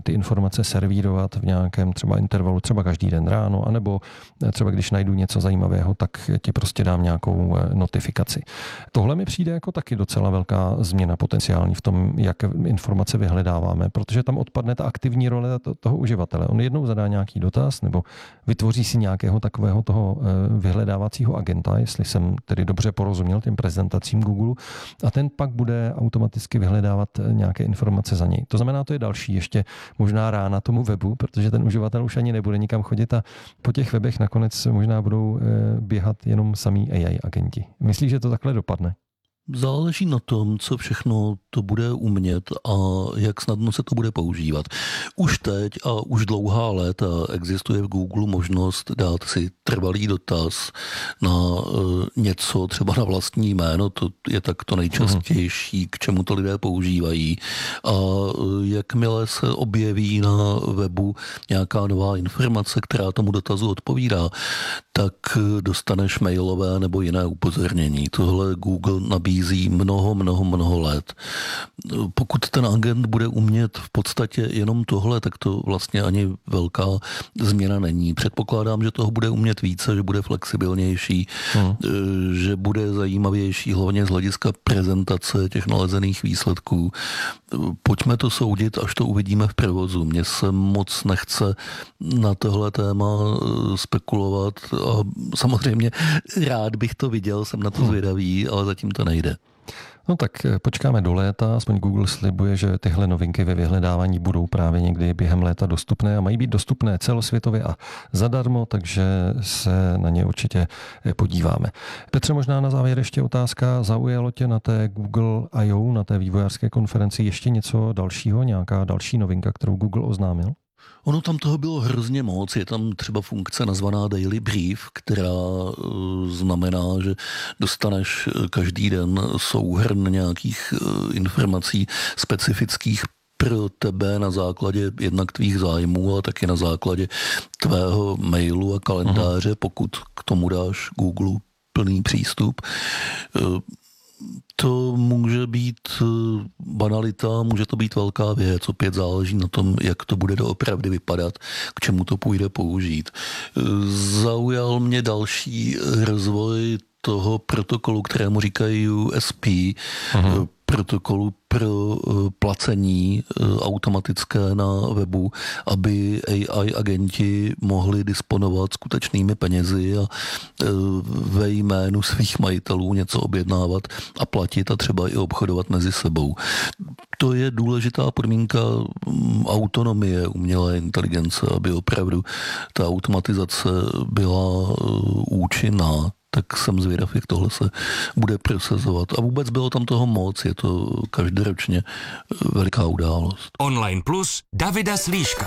ty informace servírovat v nějakém třeba intervalu, třeba každý den ráno, anebo třeba když najdu něco zajímavého, tak ti prostě dám nějakou notifikaci. Tohle mi přijde jako taky docela velká změna potenciální v tom, jak informace vyhledáváme, protože tam odpadne ta aktivní role toho uživatele. On jednou zadá nějaký dotaz nebo vytvoří si nějakého takového toho vyhledávacího agenta, jestli jsem tedy dobře porozuměl těm prezentacím Google, a ten pak bude automaticky vyhledávat nějaké informace za něj. To znamená, to je další ještě možná rána tomu webu, protože ten uživatel už ani nebude nikam chodit a po těch webech nakonec možná budou běhat jenom samý AI agenti. Myslíš, že to takhle dopadne? Záleží na tom, co všechno to bude umět a jak snadno se to bude používat. Už teď a už dlouhá léta existuje v Google možnost dát si trvalý dotaz na něco, třeba na vlastní jméno, to je tak to nejčastější, k čemu to lidé používají. A jakmile se objeví na webu nějaká nová informace, která tomu dotazu odpovídá, tak dostaneš mailové nebo jiné upozornění. Tohle Google nabízí mnoho let. Pokud ten agent bude umět v podstatě jenom tohle, tak to vlastně ani velká změna není. Předpokládám, že toho bude umět více, že bude flexibilnější, že bude zajímavější, hlavně z hlediska prezentace těch nalezených výsledků. Pojďme to soudit, až to uvidíme v provozu. Mně se moc nechce na tohle téma spekulovat a samozřejmě rád bych to viděl, jsem na to zvědavý, ale zatím to nejde. No tak počkáme do léta, aspoň Google slibuje, že tyhle novinky ve vyhledávání budou právě někdy během léta dostupné a mají být dostupné celosvětově a zadarmo, takže se na ně určitě podíváme. Petře, možná na závěr ještě otázka, zaujalo tě na té Google I.O., na té vývojářské konferenci ještě něco dalšího, nějaká další novinka, kterou Google oznámil? Ono tam toho bylo hrozně moc. Je tam třeba funkce nazvaná Daily Brief, která znamená, že dostaneš každý den souhrn nějakých informací specifických pro tebe na základě jednak tvých zájmů, ale taky na základě tvého mailu a kalendáře, pokud k tomu dáš Google plný přístup. To může být banalita, může to být velká věc, opět záleží na tom, jak to bude doopravdy vypadat, k čemu to půjde použít. Zaujal mě další rozvoj toho protokolu, kterému říkají USP, protokolu pro placení automatické na webu, aby AI agenti mohli disponovat skutečnými penězi a ve jménu svých majitelů něco objednávat a platit a třeba i obchodovat mezi sebou. To je důležitá podmínka autonomie umělé inteligence, aby opravdu ta automatizace byla účinná. Tak jsem zvědav, jak tohle se bude prosazovat. A vůbec bylo tam toho moc, je to každoročně veliká událost. Online Plus Davida Slíška.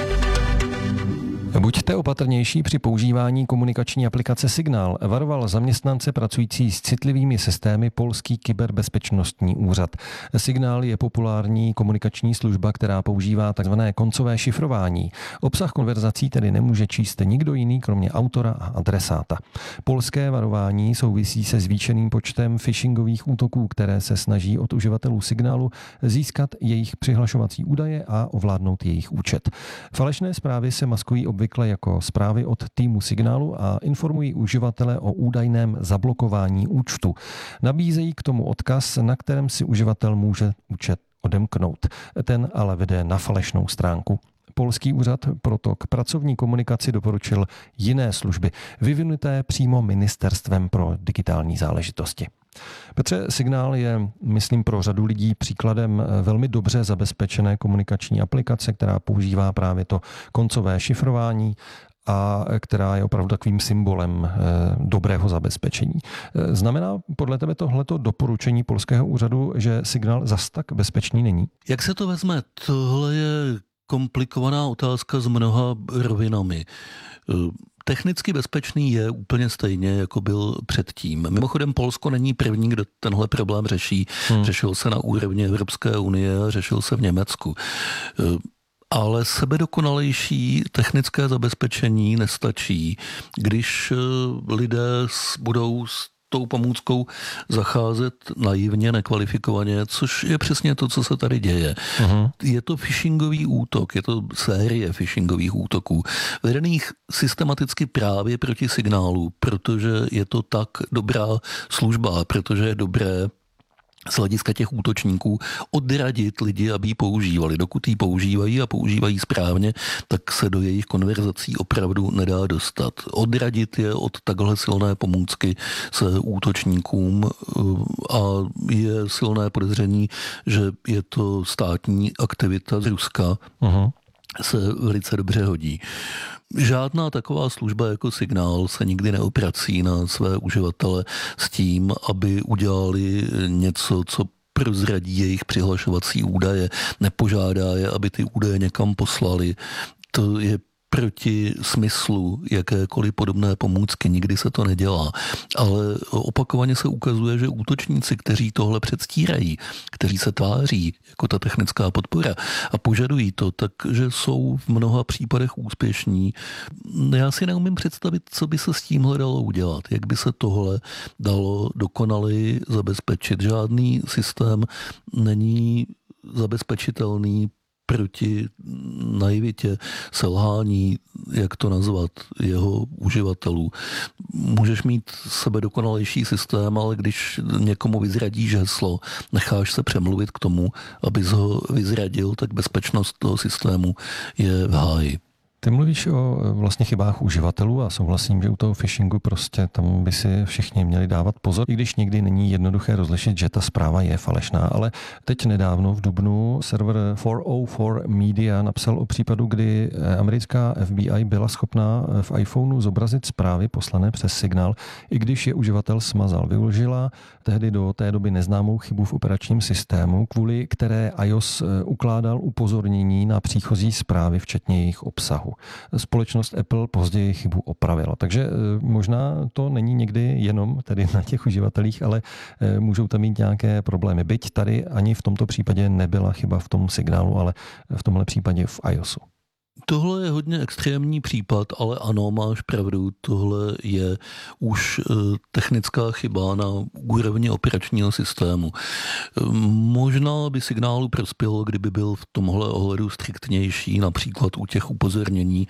Buďte opatrnější při používání komunikační aplikace Signál, varoval zaměstnance pracující s citlivými systémy polský kyberbezpečnostní úřad. Signál je populární komunikační služba, která používá tzv. Koncové šifrování. Obsah konverzací tedy nemůže číst nikdo jiný, kromě autora a adresáta. Polské varování souvisí se zvýšeným počtem phishingových útoků, které se snaží od uživatelů Signálu získat jejich přihlašovací údaje a ovládnout jejich účet. Falešné zprávy se maskují obvykle jako zprávy od týmu Signálu a informují uživatele o údajném zablokování účtu. Nabízejí k tomu odkaz, na kterém si uživatel může účet odemknout. Ten ale vede na falešnou stránku. Polský úřad proto k pracovní komunikaci doporučil jiné služby, vyvinuté přímo Ministerstvem pro digitální záležitosti. Petře, Signál je, myslím, pro řadu lidí příkladem velmi dobře zabezpečené komunikační aplikace, která používá právě to koncové šifrování a která je opravdu takovým symbolem dobrého zabezpečení. Znamená podle tebe tohleto doporučení polského úřadu, že Signál zas tak bezpečný není? Jak se to vezme? Tohle je komplikovaná otázka s mnoha rovinami. Technicky bezpečný je úplně stejně, jako byl předtím. Mimochodem Polsko není první, kdo tenhle problém řeší. Řešil se na úrovni Evropské unie, řešil se v Německu. Ale sebedokonalejší technické zabezpečení nestačí, když lidé budou tou pomůckou zacházet naivně, nekvalifikovaně, což je přesně to, co se tady děje. Je to phishingový útok, je to série phishingových útoků, vedených systematicky právě proti signálu, protože je to tak dobrá služba, protože je dobré z hlediska těch útočníků odradit lidi, aby ji používali. Dokud ji používají a používají správně, tak se do jejich konverzací opravdu nedá dostat. Odradit je od takhle silné pomůcky se útočníkům a je silné podezření, že je to státní aktivita z Ruska, se velice dobře hodí. Žádná taková služba jako Signál se nikdy neoprací na své uživatele s tím, aby udělali něco, co prozradí jejich přihlašovací údaje, nepožádá je, aby ty údaje někam poslali. To je proti smyslu jakékoliv podobné pomůcky, nikdy se to nedělá. Ale opakovaně se ukazuje, že útočníci, kteří tohle předstírají, kteří se tváří jako ta technická podpora a požadují to, takže jsou v mnoha případech úspěšní. Já si neumím představit, co by se s tímhle dalo udělat, jak by se tohle dalo dokonaleji zabezpečit. Žádný systém není zabezpečitelný proti naivitě, selhání, jak to nazvat, jeho uživatelů. Můžeš mít sebedokonalejší systém, ale když někomu vyzradíš heslo, necháš se přemluvit k tomu, abys ho vyzradil, tak bezpečnost toho systému je v háji. Ty mluvíš o vlastně chybách uživatelů a souhlasím, že u toho phishingu prostě tam by si všichni měli dávat pozor, i když někdy není jednoduché rozlišit, že ta zpráva je falešná. Ale teď nedávno v dubnu server 404 Media napsal o případu, kdy americká FBI byla schopná v iPhoneu zobrazit zprávy poslané přes Signál, i když je uživatel smazal. Využila tehdy do té doby neznámou chybu v operačním systému, kvůli které iOS ukládal upozornění na příchozí zprávy, včetně jejich obsahu. Společnost Apple později chybu opravila. Takže možná to není někdy jenom tedy na těch uživatelích, ale můžou tam mít nějaké problémy. Byť tady ani v tomto případě nebyla chyba v tom Signálu, ale v tomhle případě v iOSu. Tohle je hodně extrémní případ, ale ano, máš pravdu, tohle je už technická chyba na úrovni operačního systému. Možná by Signálu prospělo, kdyby byl v tomhle ohledu striktnější, například u těch upozornění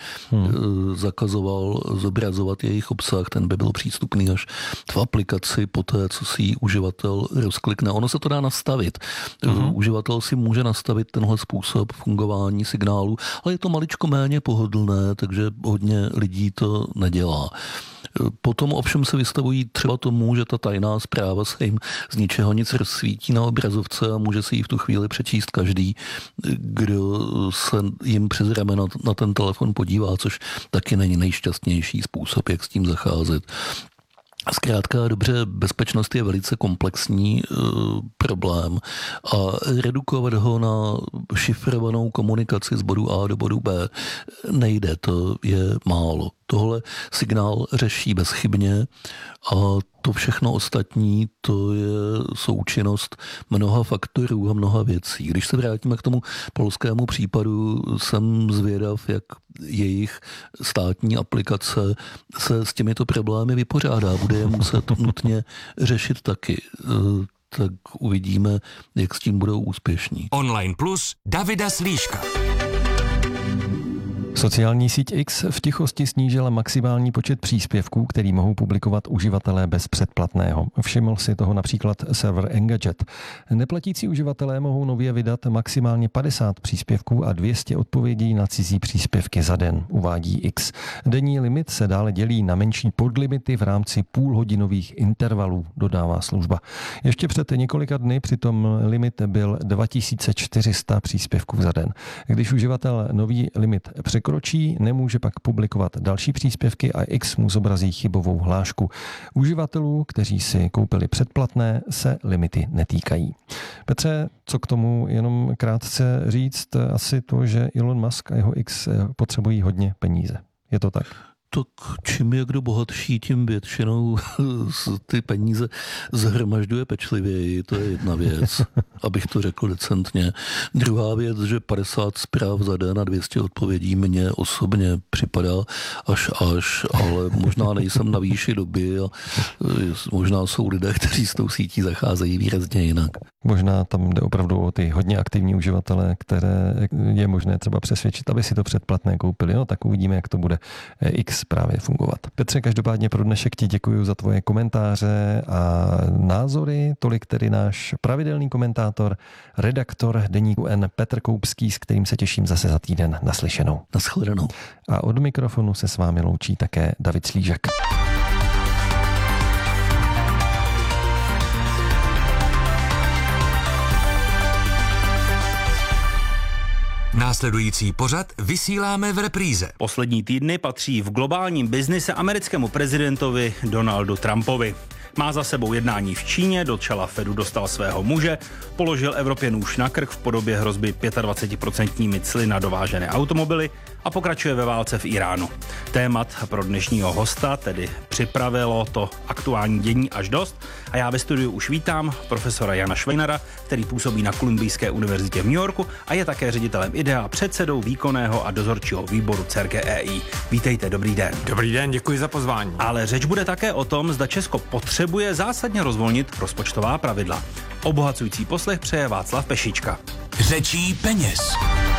zakazoval zobrazovat jejich obsah, ten by byl přístupný až v aplikaci poté, co si ji uživatel rozklikne. Ono se to dá nastavit. Uživatel si může nastavit tenhle způsob fungování Signálu, ale je to maličko méně pohodlné, takže hodně lidí to nedělá. Potom ovšem se vystavují třeba tomu, že ta tajná zpráva se jim z ničeho nic rozsvítí na obrazovce a může si ji v tu chvíli přečíst každý, kdo se jim přes rameno na ten telefon podívá, což taky není nejšťastnější způsob, jak s tím zacházet. Zkrátka dobře, bezpečnost je velice komplexní problém a redukovat ho na šifrovanou komunikaci z bodu A do bodu B nejde, to je málo. Tohle Signál řeší bezchybně a to všechno ostatní, to je součinnost mnoha faktorů a mnoha věcí. Když se vrátíme k tomu polskému případu, jsem zvědav, jak jejich státní aplikace se s těmito problémy vypořádá. Bude je muset nutně řešit taky. Tak uvidíme, jak s tím budou úspěšní. Online Plus Davida Slíška. Sociální síť X v tichosti snížila maximální počet příspěvků, který mohou publikovat uživatelé bez předplatného. Všiml si toho například server Engadget. Neplatící uživatelé mohou nově vydat maximálně 50 příspěvků a 200 odpovědí na cizí příspěvky za den, uvádí X. Denní limit se dále dělí na menší podlimity v rámci půlhodinových intervalů, dodává služba. Ještě před několika dny přitom limit byl 2400 příspěvků za den. Když uživatel nový limit překročí, nemůže pak publikovat další příspěvky a X mu zobrazí chybovou hlášku. Uživatelů, kteří si koupili předplatné, se limity netýkají. Petře, co k tomu jenom krátce říct? Asi to, že Elon Musk a jeho X potřebují hodně peníze. Je to tak? Tak čím je kdo bohatší, tím většinou ty peníze zhromažďuje pečlivěji, to je jedna věc, abych to řekl decentně. Druhá věc, že 50 zpráv za den a 200 odpovědí mně osobně připadá až, ale možná nejsem na výši doby a možná jsou lidé, kteří s tou sítí zacházejí výrazně jinak. Možná tam jde opravdu o ty hodně aktivní uživatele, které je možné třeba přesvědčit, aby si to předplatné koupili. No tak uvidíme, jak to bude X právě fungovat. Petře, každopádně pro dnešek ti děkuji za tvoje komentáře a názory. Tolik tedy náš pravidelný komentátor, redaktor deníku N Petr Koupský, s kterým se těším zase za týden. Naslyšenou. Naschledanou. A od mikrofonu se s vámi loučí také David Slížak. Následující pořad vysíláme v repríze. Poslední týdny patří v globálním biznise americkému prezidentovi Donaldu Trumpovi. Má za sebou jednání v Číně, do čela Fedu dostal svého muže, položil Evropě nůž na krk v podobě hrozby 25% cly na dovážené automobily a pokračuje ve válce v Iránu. Témat pro dnešního hosta tedy připravilo to aktuální dění až dost a já ve studiu už vítám profesora Jana Švejnara, který působí na Kolumbijské univerzitě v New Yorku a je také ředitelem IDEA, předsedou výkonného a dozorčího výboru CERGE. Vítejte, dobrý den. Dobrý den, děkuji za pozvání. Ale řeč bude také o tom, zda Česko potřebuje zásadně rozvolnit rozpočtová pravidla. Obohacující poslech přeje Václav Pešička. Řečí peněz.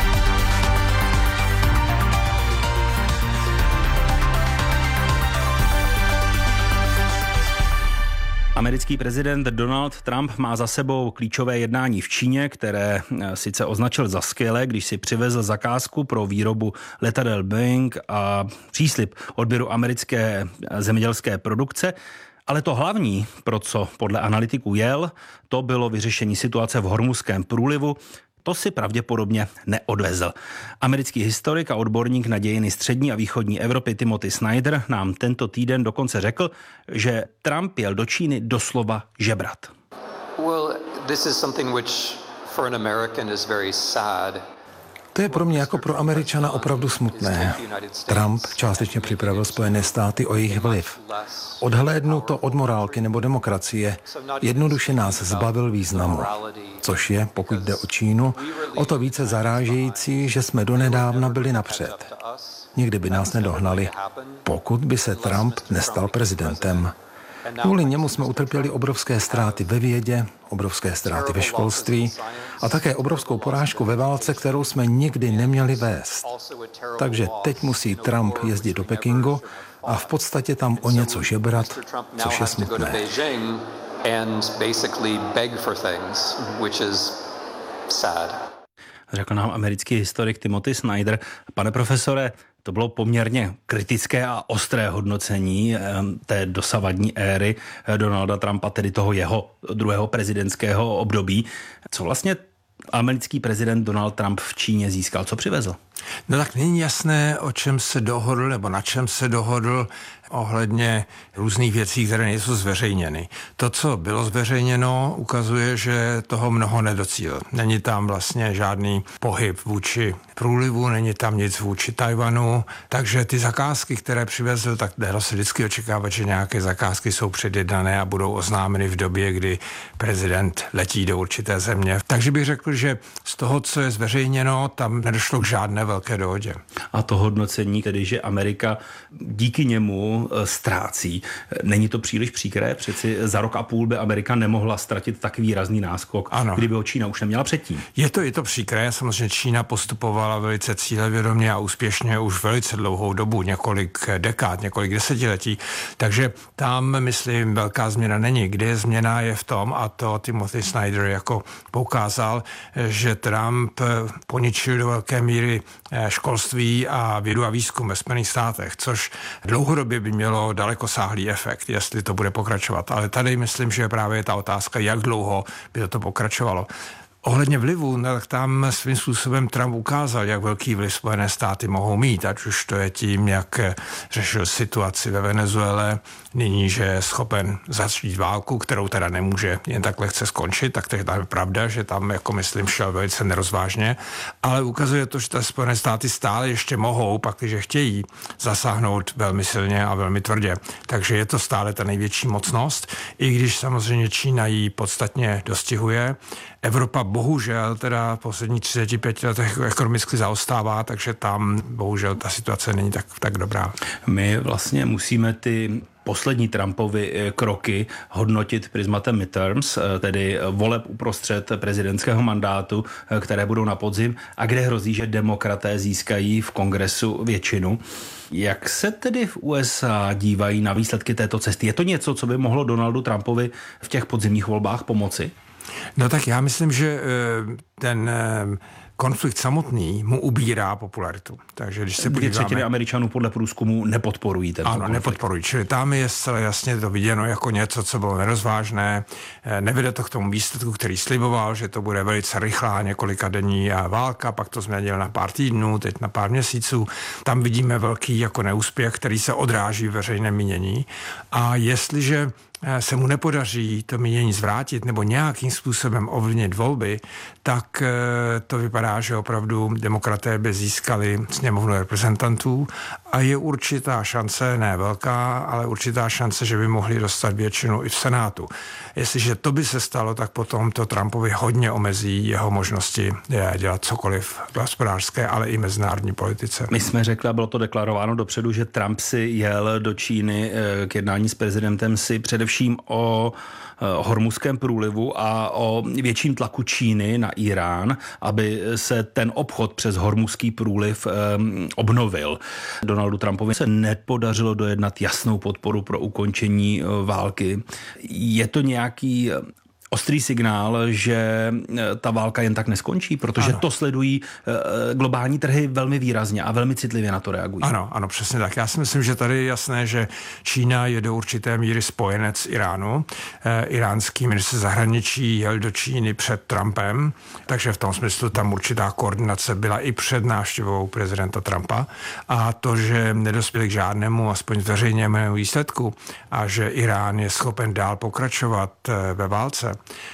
Americký prezident Donald Trump má za sebou klíčové jednání v Číně, které sice označil za skvělé, když si přivezl zakázku pro výrobu letadel Boeing a příslib odběru americké zemědělské produkce. Ale to hlavní, pro co podle analytiků jel, to bylo vyřešení situace v Hormuzském průlivu. To si pravděpodobně neodvezl. Americký historik a odborník na dějiny střední a východní Evropy Timothy Snyder nám tento týden dokonce řekl, že Trump jel do Číny doslova žebrat. Well, this is something which for an American is very sad. To je pro mě jako pro Američana opravdu smutné. Trump částečně připravil Spojené státy o jejich vliv. Odhlédnu to od morálky nebo demokracie, jednoduše nás zbavil významu. Což je, pokud jde o Čínu, o to více zarážející, že jsme donedávna byli napřed. Nikdy by nás nedohnali, pokud by se Trump nestal prezidentem. Kvůli němu jsme utrpěli obrovské ztráty ve vědě, obrovské ztráty ve školství a také obrovskou porážku ve válce, kterou jsme nikdy neměli vést. Takže teď musí Trump jezdit do Pekingu a v podstatě tam o něco žebrat, což je smutné. Řekl nám americký historik Timothy Snyder. Pane profesore, to bylo poměrně kritické a ostré hodnocení té dosavadní éry Donalda Trumpa, tedy toho jeho druhého prezidentského období. Co vlastně americký prezident Donald Trump v Číně získal? Co přivezl? No tak není jasné, o čem se dohodl nebo na čem se dohodl ohledně různých věcí, které nejsou zveřejněny. To, co bylo zveřejněno, ukazuje, že toho mnoho nedocílil. Není tam vlastně žádný pohyb vůči průlivu, není tam nic vůči Tajvanu, takže ty zakázky, které přivezl, tak dalo se vždycky očekávat, že nějaké zakázky jsou předjednané a budou oznámeny v době, kdy prezident letí do určité země. Takže bych řekl, že z toho, co je zveřejněno, tam nedošlo k žádné velké dohodě. A to hodnocení, tedy, že Amerika díky němu ztrácí. Není to příliš příkré? Přeci za rok a půl by Amerika nemohla ztratit tak výrazný náskok, ano, kdyby ho Čína už neměla předtím. Je to příkré, samozřejmě Čína postupovala velice cílevědomě a úspěšně už velice dlouhou dobu, několik dekád, několik desetiletí, takže tam, myslím, velká změna není. Kde je změna je v tom, a to Timothy Snyder jako poukázal, že Trump poničil do velké míry školství a vědu a výzkum ve Spojených státech, což dlouhodobě by mělo dalekosáhlý efekt, jestli to bude pokračovat. Ale tady myslím, že právě je ta otázka, jak dlouho by to pokračovalo. Ohledně vlivu, tak tam svým způsobem Trump ukázal, jak velký vliv Spojené státy mohou mít, ať už to je tím, jak řešil situaci ve Venezuele, nyní, že je schopen začít válku, kterou teda nemůže jen tak lehce skončit, tak to je pravda, že tam, jako myslím, šel velice nerozvážně, ale ukazuje to, že ta Spojené státy stále ještě mohou, pakliže chtějí, zasáhnout velmi silně a velmi tvrdě. Takže je to stále ta největší mocnost, i když samozřejmě Čína ji podstatně dostihuje. Evropa bohužel teda v posledních 35 letech ekonomicky zaostává, takže tam bohužel ta situace není tak dobrá. My vlastně musíme ty poslední Trumpovy kroky hodnotit prismatem midterms, tedy voleb uprostřed prezidentského mandátu, které budou na podzim a kde hrozí, že demokraté získají v kongresu většinu. Jak se tedy v USA dívají na výsledky této cesty? Je to něco, co by mohlo Donaldu Trumpovi v těch podzimních volbách pomoci? No tak já myslím, že ten konflikt samotný mu ubírá popularitu. Takže když se podíváme... 2/3 Američanů podle průzkumu nepodporují tento konflikt. Ano, nepodporují. Čili tam je zcela jasně to viděno jako něco, co bylo nerozvážné. Nevede to k tomu výsledku, který sliboval, že to bude velice rychlá několika denní válka, pak to změnil na pár týdnů, teď na pár měsíců. Tam vidíme velký jako neúspěch, který se odráží v veřejném mínění. A jestliže se mu nepodaří to mínění zvrátit nebo nějakým způsobem ovlivnit volby, tak to vypadá, že opravdu demokraté by získali sněmovnu reprezentantů a je určitá šance, ne velká, ale určitá šance, že by mohli dostat většinu i v Senátu. Jestliže to by se stalo, tak potom to Trumpovi hodně omezí jeho možnosti dělat cokoliv v hospodářské, ale i mezinárodní politice. My jsme řekli, a bylo to deklarováno dopředu, že Trump si jel do Číny k jednání s prezidentem si především o Hormuzském průlivu a o větším tlaku Číny na Irán, aby se ten obchod přes Hormuzský průliv obnovil. Donaldu Trumpovi se nepodařilo dojednat jasnou podporu pro ukončení války. Je to nějaký ostrý signál, že ta válka jen tak neskončí, protože ano. To sledují globální trhy velmi výrazně a velmi citlivě na to reagují. Ano, přesně tak. Já si myslím, že tady je jasné, že Čína je do určité míry spojenec Iránu. Iránský ministr zahraničí jel do Číny před Trumpem, takže v tom smyslu tam určitá koordinace byla i před návštěvou prezidenta Trumpa. A to, že nedospěli k žádnému, aspoň veřejnému výsledku a že Irán je schopen dál pokračovat ve válce,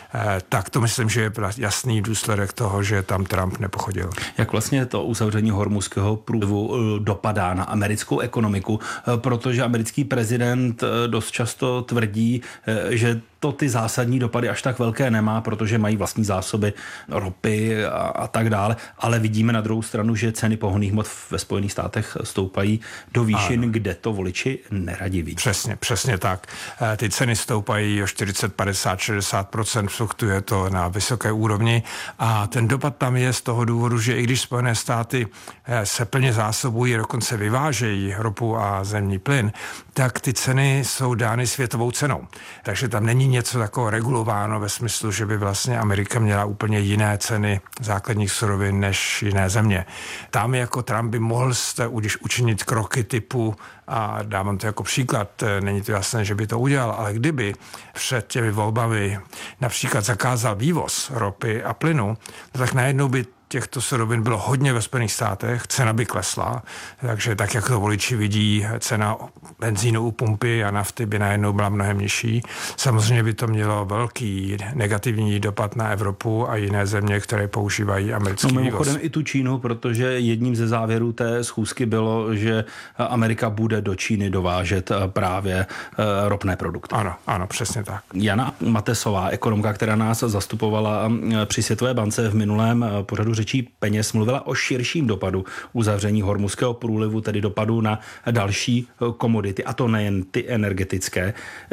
tak to myslím, že je jasný důsledek toho, že tam Trump nepochodil. Jak vlastně to uzavření Hormuzského průlivu dopadá na americkou ekonomiku, protože americký prezident dost často tvrdí, že to ty zásadní dopady až tak velké nemá, protože mají vlastní zásoby ropy a tak dále, ale vidíme na druhou stranu, že ceny pohonných hmot ve Spojených státech stoupají do výšin, kde to voliči neradi vidí. Přesně tak. Ty ceny stoupají o 40, 50, 60%, fluktuje to na vysoké úrovni a ten dopad tam je z toho důvodu, že i když Spojené státy se plně zásobují, dokonce vyvážejí ropu a zemní plyn, tak ty ceny jsou dány světovou cenou. Takže tam není něco takového regulováno ve smyslu, že by vlastně Amerika měla úplně jiné ceny základních surovin než jiné země. Tam jako Trump by mohl učinit kroky typu, a dávám to jako příklad, není to jasné, že by to udělal, ale kdyby před těmi volbami například zakázal vývoz ropy a plynu, tak najednou by těchto surovin bylo hodně ve Spojených státech, cena by klesla, takže tak, jak to voliči vidí, cena benzínu u pumpy a nafty by najednou byla mnohem nižší. Samozřejmě by to mělo velký negativní dopad na Evropu a jiné země, které používají americký vývoz. Mimochodem i tu Čínu, protože jedním ze závěrů té schůzky bylo, že Amerika bude do Číny dovážet právě ropné produkty. Ano, přesně tak. Jana Matesová, ekonomka, která nás zastupovala při Světové bance v minulém pořadu Řečí peněz, mluvila o širším dopadu uzavření Hormuzského průlivu, tedy dopadu na další komodity, a to nejen ty energetické,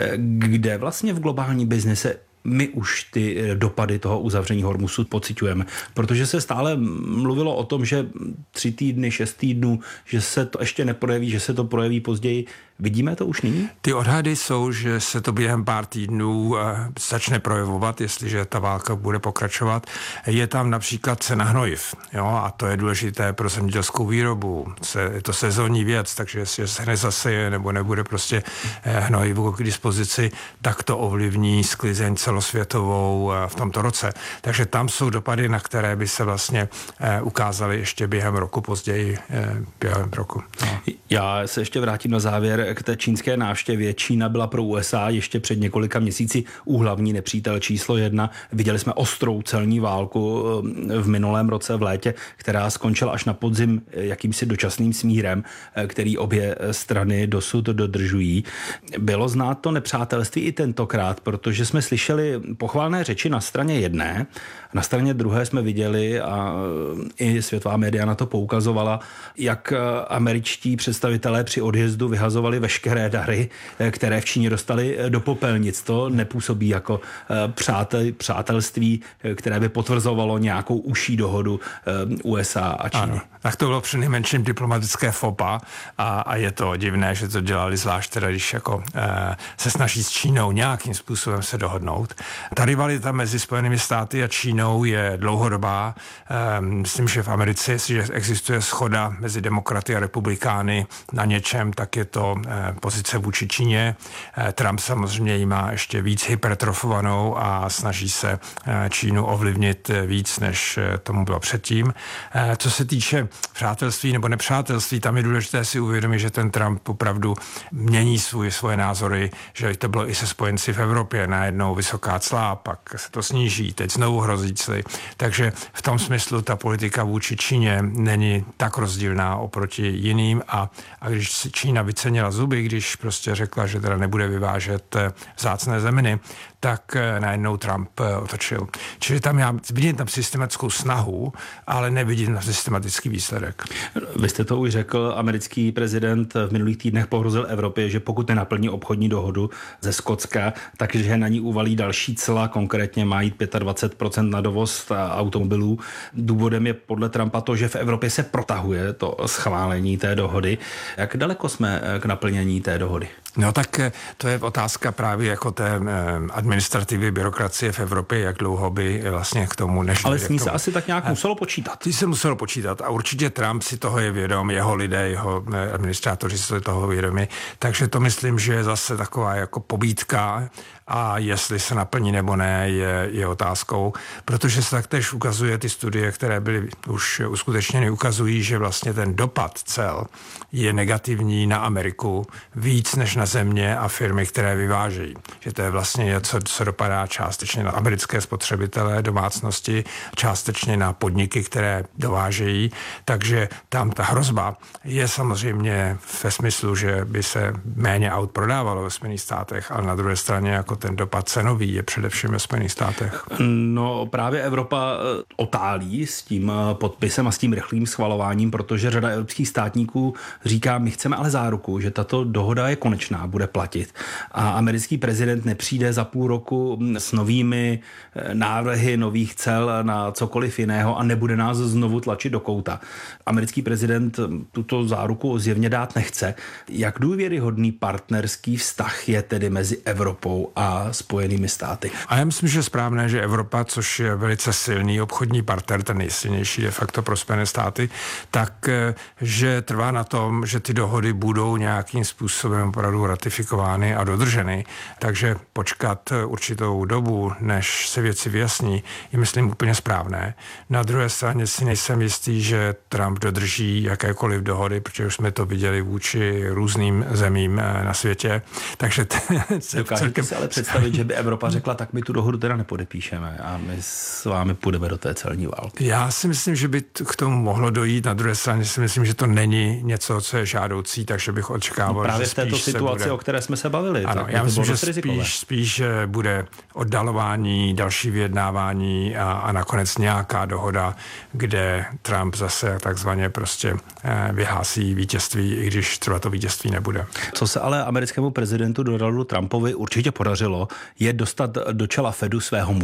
kde vlastně v globální biznise my už ty dopady toho uzavření Hormuzu pociťujeme, protože se stále mluvilo o tom, že 3 týdny, 6 týdnů, že se to ještě neprojeví, že se to projeví později. Vidíme to už nyní? Ty odhady jsou, že se to během pár týdnů začne projevovat, jestliže ta válka bude pokračovat. Je tam například cena hnojiv, jo, a to je důležité pro zemědělskou výrobu. Je to sezónní věc, takže jestli se nezaseje nebo nebude prostě hnojivo k dispozici, tak to ovlivní sklizeň celosvětovou v tomto roce. Takže tam jsou dopady, na které by se vlastně ukázaly ještě během roku, později během roku. No. Já se ještě vrátím na závěr k té čínské návštěvě. Čína byla pro USA ještě před několika měsíci úhlavní nepřítel číslo 1. Viděli jsme ostrou celní válku v minulém roce v létě, která skončila až na podzim jakýmsi dočasným smírem, který obě strany dosud dodržují. Bylo znát to nepřátelství i tentokrát, protože jsme slyšeli pochválné řeči na straně jedné, na straně druhé jsme viděli, a i světová média na to poukazovala, jak američtí představitelé při odjezdu vyhazovali veškeré dary, které v Číně dostali do popelnic. To nepůsobí jako přátelství, které by potvrzovalo nějakou užší dohodu USA a Číny. Ano, tak to bylo přinejmenším diplomatické fopa a je to divné, že to dělali zvlášť teda, když jako se snaží s Čínou nějakým způsobem se dohodnout. Ta rivalita mezi Spojenými státy a Čínou je dlouhodobá. Myslím, že v Americe, jestliže existuje shoda mezi demokraty a republikány na něčem, tak je to pozice vůči Číně. Trump samozřejmě ji má ještě víc hypertrofovanou a snaží se Čínu ovlivnit víc, než tomu bylo předtím. Co se týče přátelství nebo nepřátelství, tam je důležité si uvědomit, že ten Trump opravdu mění svoje názory, že to bylo i se spojenci v Evropě, najednou vysoká cla, pak se to sníží, teď znovu hrozí cly. Takže v tom smyslu ta politika vůči Číně není tak rozdílná oproti jiným a když Čína vycenila zuby, když prostě řekla, že teda nebude vyvážet vzácné zeminy, tak najednou Trump otočil. Čili tam já vidím tam systematickou snahu, ale nevidím na systematický výsledek. Vy jste to už řekl, americký prezident v minulých týdnech pohrozil Evropě, že pokud nenaplní obchodní dohodu ze Skotska, takže na ní uvalí další cla, konkrétně má jít 25% na dovoz automobilů. Důvodem je podle Trumpa to, že v Evropě se protahuje to schválení té dohody. Jak daleko jsme k naplnění té dohody? No tak to je otázka právě jako té administrativy, byrokracie v Evropě, jak dlouho by vlastně k tomu nešli. Ale s ní se asi tak nějak muselo počítat. Ty se muselo počítat a určitě Trump si toho je vědom, jeho lidé, jeho administrátoři si toho vědomi, takže to myslím, že je zase taková jako pobídka a jestli se naplní nebo ne, je otázkou, protože se taktéž ukazuje, ty studie, které byly už uskutečněny, ukazují, že vlastně ten dopad cel je negativní na Ameriku víc než na země a firmy, které vyvážejí. Že to je vlastně něco, co dopadá částečně na americké spotřebitele, domácnosti, částečně na podniky, které dovážejí. Takže tam ta hrozba je samozřejmě ve smyslu, že by se méně aut prodávalo ve Spojených státech, ale na druhé straně jako ten dopad cenový je především ve Spojených státech. No právě Evropa otálí s tím podpisem a s tím rychlým schvalováním, protože řada evropských státníků říká, my chceme ale záruku, že tato dohoda je konečná, bude platit. A americký prezident nepřijde za půl roku s novými návrhy nových cel na cokoliv jiného a nebude nás znovu tlačit do kouta. Americký prezident tuto záruku zjevně dát nechce. Jak důvěryhodný partnerský vztah je tedy mezi Evropou a Spojenými státy? A já myslím, že je správné, že Evropa, což je velice silný obchodní partner, ten nejsilnější de facto pro Spojené státy, tak že trvá na tom, že ty dohody budou nějakým způsobem opravdu ratifikovány a dodrženy. Takže počkat určitou dobu, než se věci vyjasní, je myslím úplně správné. Na druhé straně si nejsem jistý, že Trump dodrží jakékoliv dohody, protože už jsme to viděli vůči různým zemím na světě. Takže dokážete si ale představit, že by Evropa řekla, tak my tu dohodu teda nepodepíšeme a my s vámi půjdeme do té celní války. Já si myslím, že by k tomu mohlo dojít. Na druhé straně si myslím, že to není něco, co je žádoucí, takže bych očekával, no právě že v této situaci, bude... o které jsme se bavili. Ano, já myslím, že spíš bude oddalování, další vyjednávání a nakonec nějaká dohoda, kde Trump zase takzvaně prostě vyhlásí vítězství, i když třeba to vítězství nebude. Co se ale americkému prezidentu Donaldu Trumpovi určitě podařilo, je dostat do čela Fedu svého muže.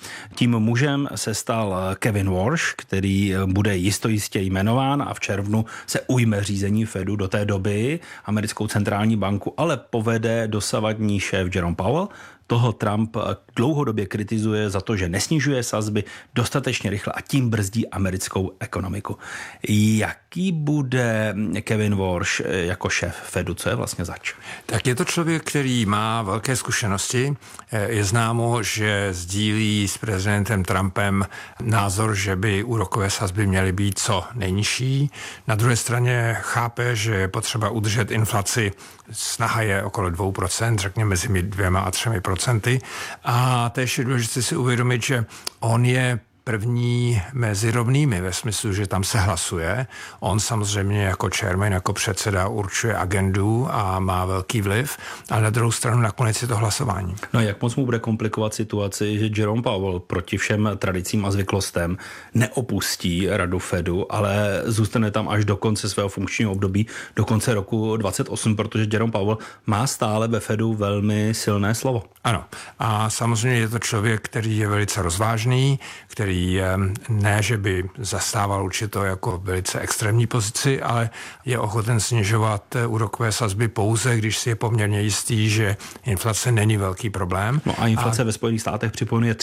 Tím mužem se stal Kevin Warsh, který bude jistě jmenován a v červnu se ujme řízení Fedu. Do té doby americkou centrální banku ale povede dosavadní šéf Jerome Powell. Toho Trump dlouhodobě kritizuje za to, že nesnižuje sazby dostatečně rychle a tím brzdí americkou ekonomiku. Jaký bude Kevin Warsh jako šéf Fedu? Co je vlastně zač? Tak je to člověk, který má velké zkušenosti. Je známo, že sdílí s prezidentem Trumpem názor, že by úrokové sazby měly být co nejnižší. Na druhé straně chápe, že je potřeba udržet inflaci. Snaha je okolo 2%, řekněme mezi 2 a 3%. A též je důležité si uvědomit, že on je první mezi rovnými, ve smyslu, že tam se hlasuje. On samozřejmě jako chairman, jako předseda určuje agendu a má velký vliv, ale na druhou stranu nakonec je to hlasování. No a jak moc mu bude komplikovat situaci, že Jerome Powell proti všem tradicím a zvyklostem neopustí radu Fedu, ale zůstane tam až do konce svého funkčního období, do konce roku 2028, protože Jerome Powell má stále ve Fedu velmi silné slovo. Ano. A samozřejmě je to člověk, který je velice rozvážný, který ne, že by zastával určitou jako velice extrémní pozici, ale je ochoten snižovat úrokové sazby pouze, když si je poměrně jistý, že inflace není velký problém. No a inflace ve Spojených státech připomíná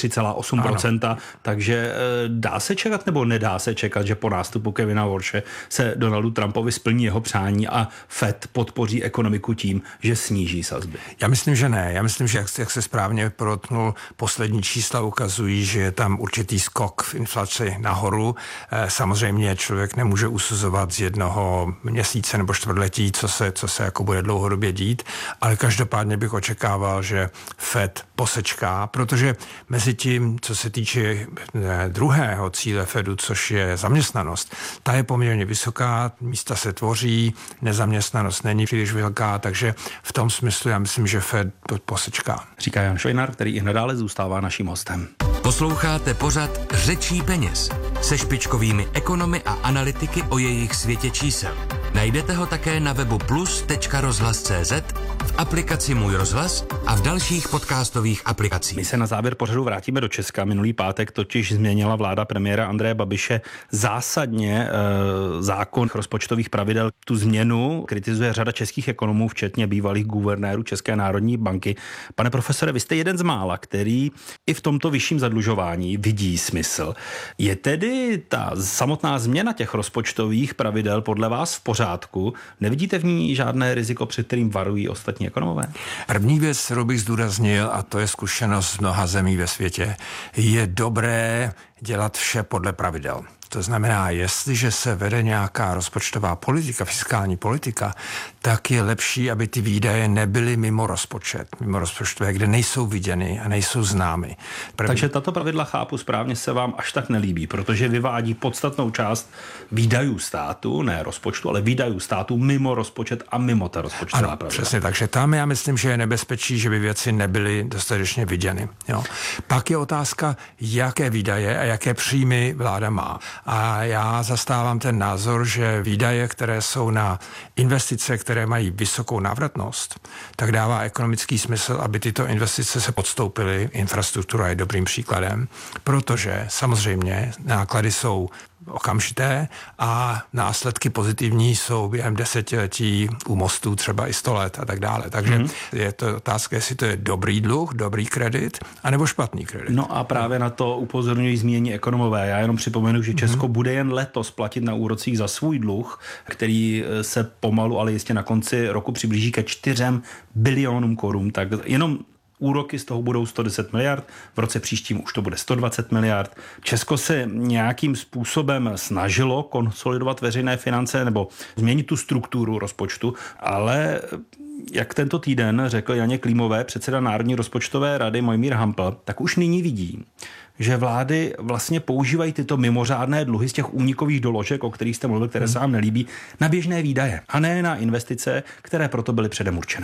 3,8%, takže dá se čekat nebo nedá se čekat, že po nástupu Kevina Warshe se Donaldu Trumpovi splní jeho přání a Fed podpoří ekonomiku tím, že sníží sazby? Já myslím, že ne. Já myslím, že jak se správně protnul, poslední čísla ukazují, že je tam určitý skok v inflaci nahoru. Samozřejmě člověk nemůže usuzovat z jednoho měsíce nebo čtvrtletí, co se jako bude dlouhodobě dít, ale každopádně bych očekával, že Fed posečká, protože mezi tím, co se týče druhého cíle Fedu, což je zaměstnanost, ta je poměrně vysoká, místa se tvoří, nezaměstnanost není příliš velká, takže v tom smyslu já myslím, že Fed posečká. Říká Jan Švejnar, který i nadále zůstává naším hostem. Posloucháte pořad Řečí peněz se špičkovými ekonomy a analytiky o jejich světě čísel. Najdete ho také na webu plus.rozhlas.cz, v aplikaci Můj rozhlas a v dalších podcastových aplikacích. My se na závěr pořadu vrátíme do Česka. Minulý pátek totiž změnila vláda premiéra Andreje Babiše zásadně zákon rozpočtových pravidel. Tu změnu kritizuje řada českých ekonomů, včetně bývalých guvernérů České národní banky. Pane profesore, vy jste jeden z mála, který i v tomto vyšším zadlužování vidí smysl. Je tedy ta samotná změna těch rozpočtových pravidel podle vás v pořádku? Nevidíte v ní žádné riziko, před kterým varují ostatní ekonomové? První věc, kterou bych zdůraznil, a to je zkušenost z mnoha zemí ve světě, je dobré dělat vše podle pravidel. To znamená, jestliže se vede nějaká rozpočtová politika, fiskální politika, tak je lepší, aby ty výdaje nebyly mimo rozpočtové, kde nejsou viděny a nejsou známy. Takže tato pravidla, chápu správně, se vám až tak nelíbí, protože vyvádí podstatnou část výdajů státu, ne rozpočtu, ale výdajů státu mimo rozpočet a mimo ta rozpočtová pravidla. Přesně, takže tam já myslím, že je nebezpečí, že by věci nebyly dostatečně viděny. Jo. Pak je otázka, jaké výdaje a jaké příjmy vláda má. A já zastávám ten názor, že výdaje, které jsou na investice, které mají vysokou návratnost, tak dává ekonomický smysl, aby tyto investice se podstoupily. Infrastruktura je dobrým příkladem, protože samozřejmě náklady jsou okamžité a následky pozitivní jsou během desetiletí u mostů třeba i 100 let a tak dále. Takže je to otázka, jestli to je dobrý dluh, dobrý kredit, anebo špatný kredit. No a právě na to upozorňují zmínění ekonomové. Já jenom připomenu, že Česko bude jen letos platit na úrocích za svůj dluh, který se pomalu, ale jistě na konci roku přiblíží ke 4 bilionům korun. Tak jenom úroky z toho budou 110 miliard, v roce příštím už to bude 120 miliard. Česko se nějakým způsobem snažilo konsolidovat veřejné finance nebo změnit tu strukturu rozpočtu, ale jak tento týden řekl Janě Klímové, předseda Národní rozpočtové rady Mojmír Hampl, tak už nyní vidí, že vlády vlastně používají tyto mimořádné dluhy z těch únikových doložek, o kterých jste mluvil, které se vám nelíbí, na běžné výdaje a ne na investice, které proto byly předem určené.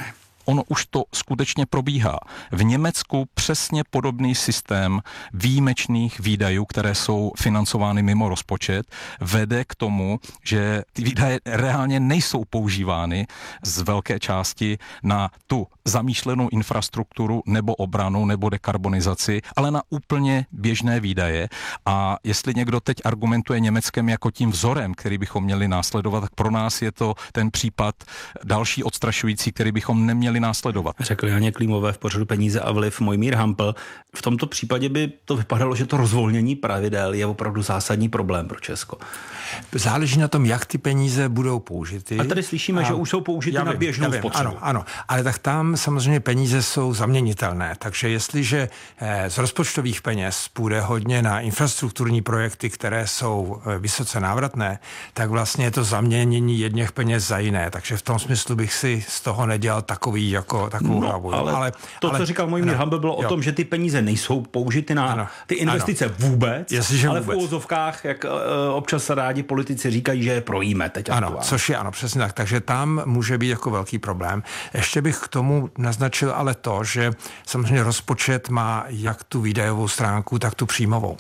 ono už to skutečně probíhá. V Německu přesně podobný systém výjimečných výdajů, které jsou financovány mimo rozpočet, vede k tomu, že ty výdaje reálně nejsou používány z velké části na tu zamýšlenou infrastrukturu nebo obranu nebo dekarbonizaci, ale na úplně běžné výdaje. A jestli někdo teď argumentuje Německem jako tím vzorem, který bychom měli následovat, tak pro nás je to ten případ další odstrašující, který bychom neměli následovat. Řekl Janě Klímové v pořadu Peníze a vliv Mojmír Hampl. V tomto případě by to vypadalo, že to rozvolnění pravidel je opravdu zásadní problém pro Česko. Záleží na tom, jak ty peníze budou použity. A tady slyšíme, že už jsou použity na běžnou spotřebu. Ano, ale tak tam samozřejmě peníze jsou zaměnitelné, takže jestliže z rozpočtových peněz půjde hodně na infrastrukturní projekty, které jsou vysoce návratné, tak vlastně je to zaměnění jedněch peněz za jiné, takže v tom smyslu bych si z toho nedělal takovou hlavu. Ale co říkal Mojmír Hampl, bylo o tom, že ty peníze nejsou použity na ty investice vůbec, ale v úvozovkách, jak občas rádi politici říkají, že je projíme teď. Ano, což je přesně tak. Takže tam může být jako velký problém. Ještě bych k tomu naznačil ale to, že samozřejmě rozpočet má jak tu výdajovou stránku, tak tu příjmovou.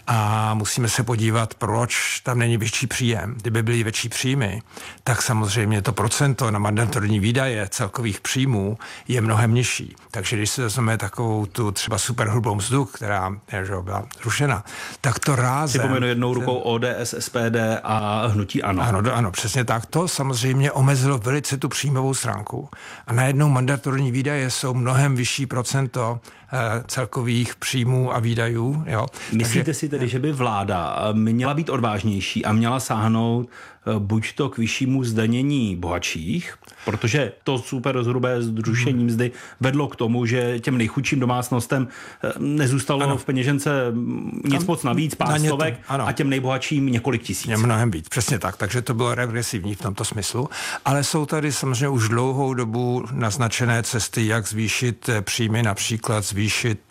A musíme se podívat, proč tam není větší příjem. Kdyby byly větší příjmy, tak samozřejmě to procento na mandatorní výdaje celkových příjmů je mnohem nižší. Takže když se vezmeme takovou tu třeba superhrubou mzdu, která byla zrušena, tak to rázem... Připomenu jednou rukou ODS, SPD a hnutí ANO. Ano, přesně tak. To samozřejmě omezilo velice tu příjmovou stránku. A najednou mandatorní výdaje jsou mnohem vyšší procento celkových příjmů a výdajů. Jo. Myslíte si tedy, že by vláda měla být odvážnější a měla sáhnout buď to k vyššímu zdanění bohatších, protože to superhrubé zrušení mzdy vedlo k tomu, že těm nejchudším domácnostem nezůstalo v peněžence nic moc navíc, pár stovek, a těm nejbohatším několik tisíc. Mnohem víc, přesně tak. Takže to bylo regresivní v tomto smyslu. Ale jsou tady samozřejmě už dlouhou dobu naznačené cesty, jak zvýšit příjmy, například zvýšit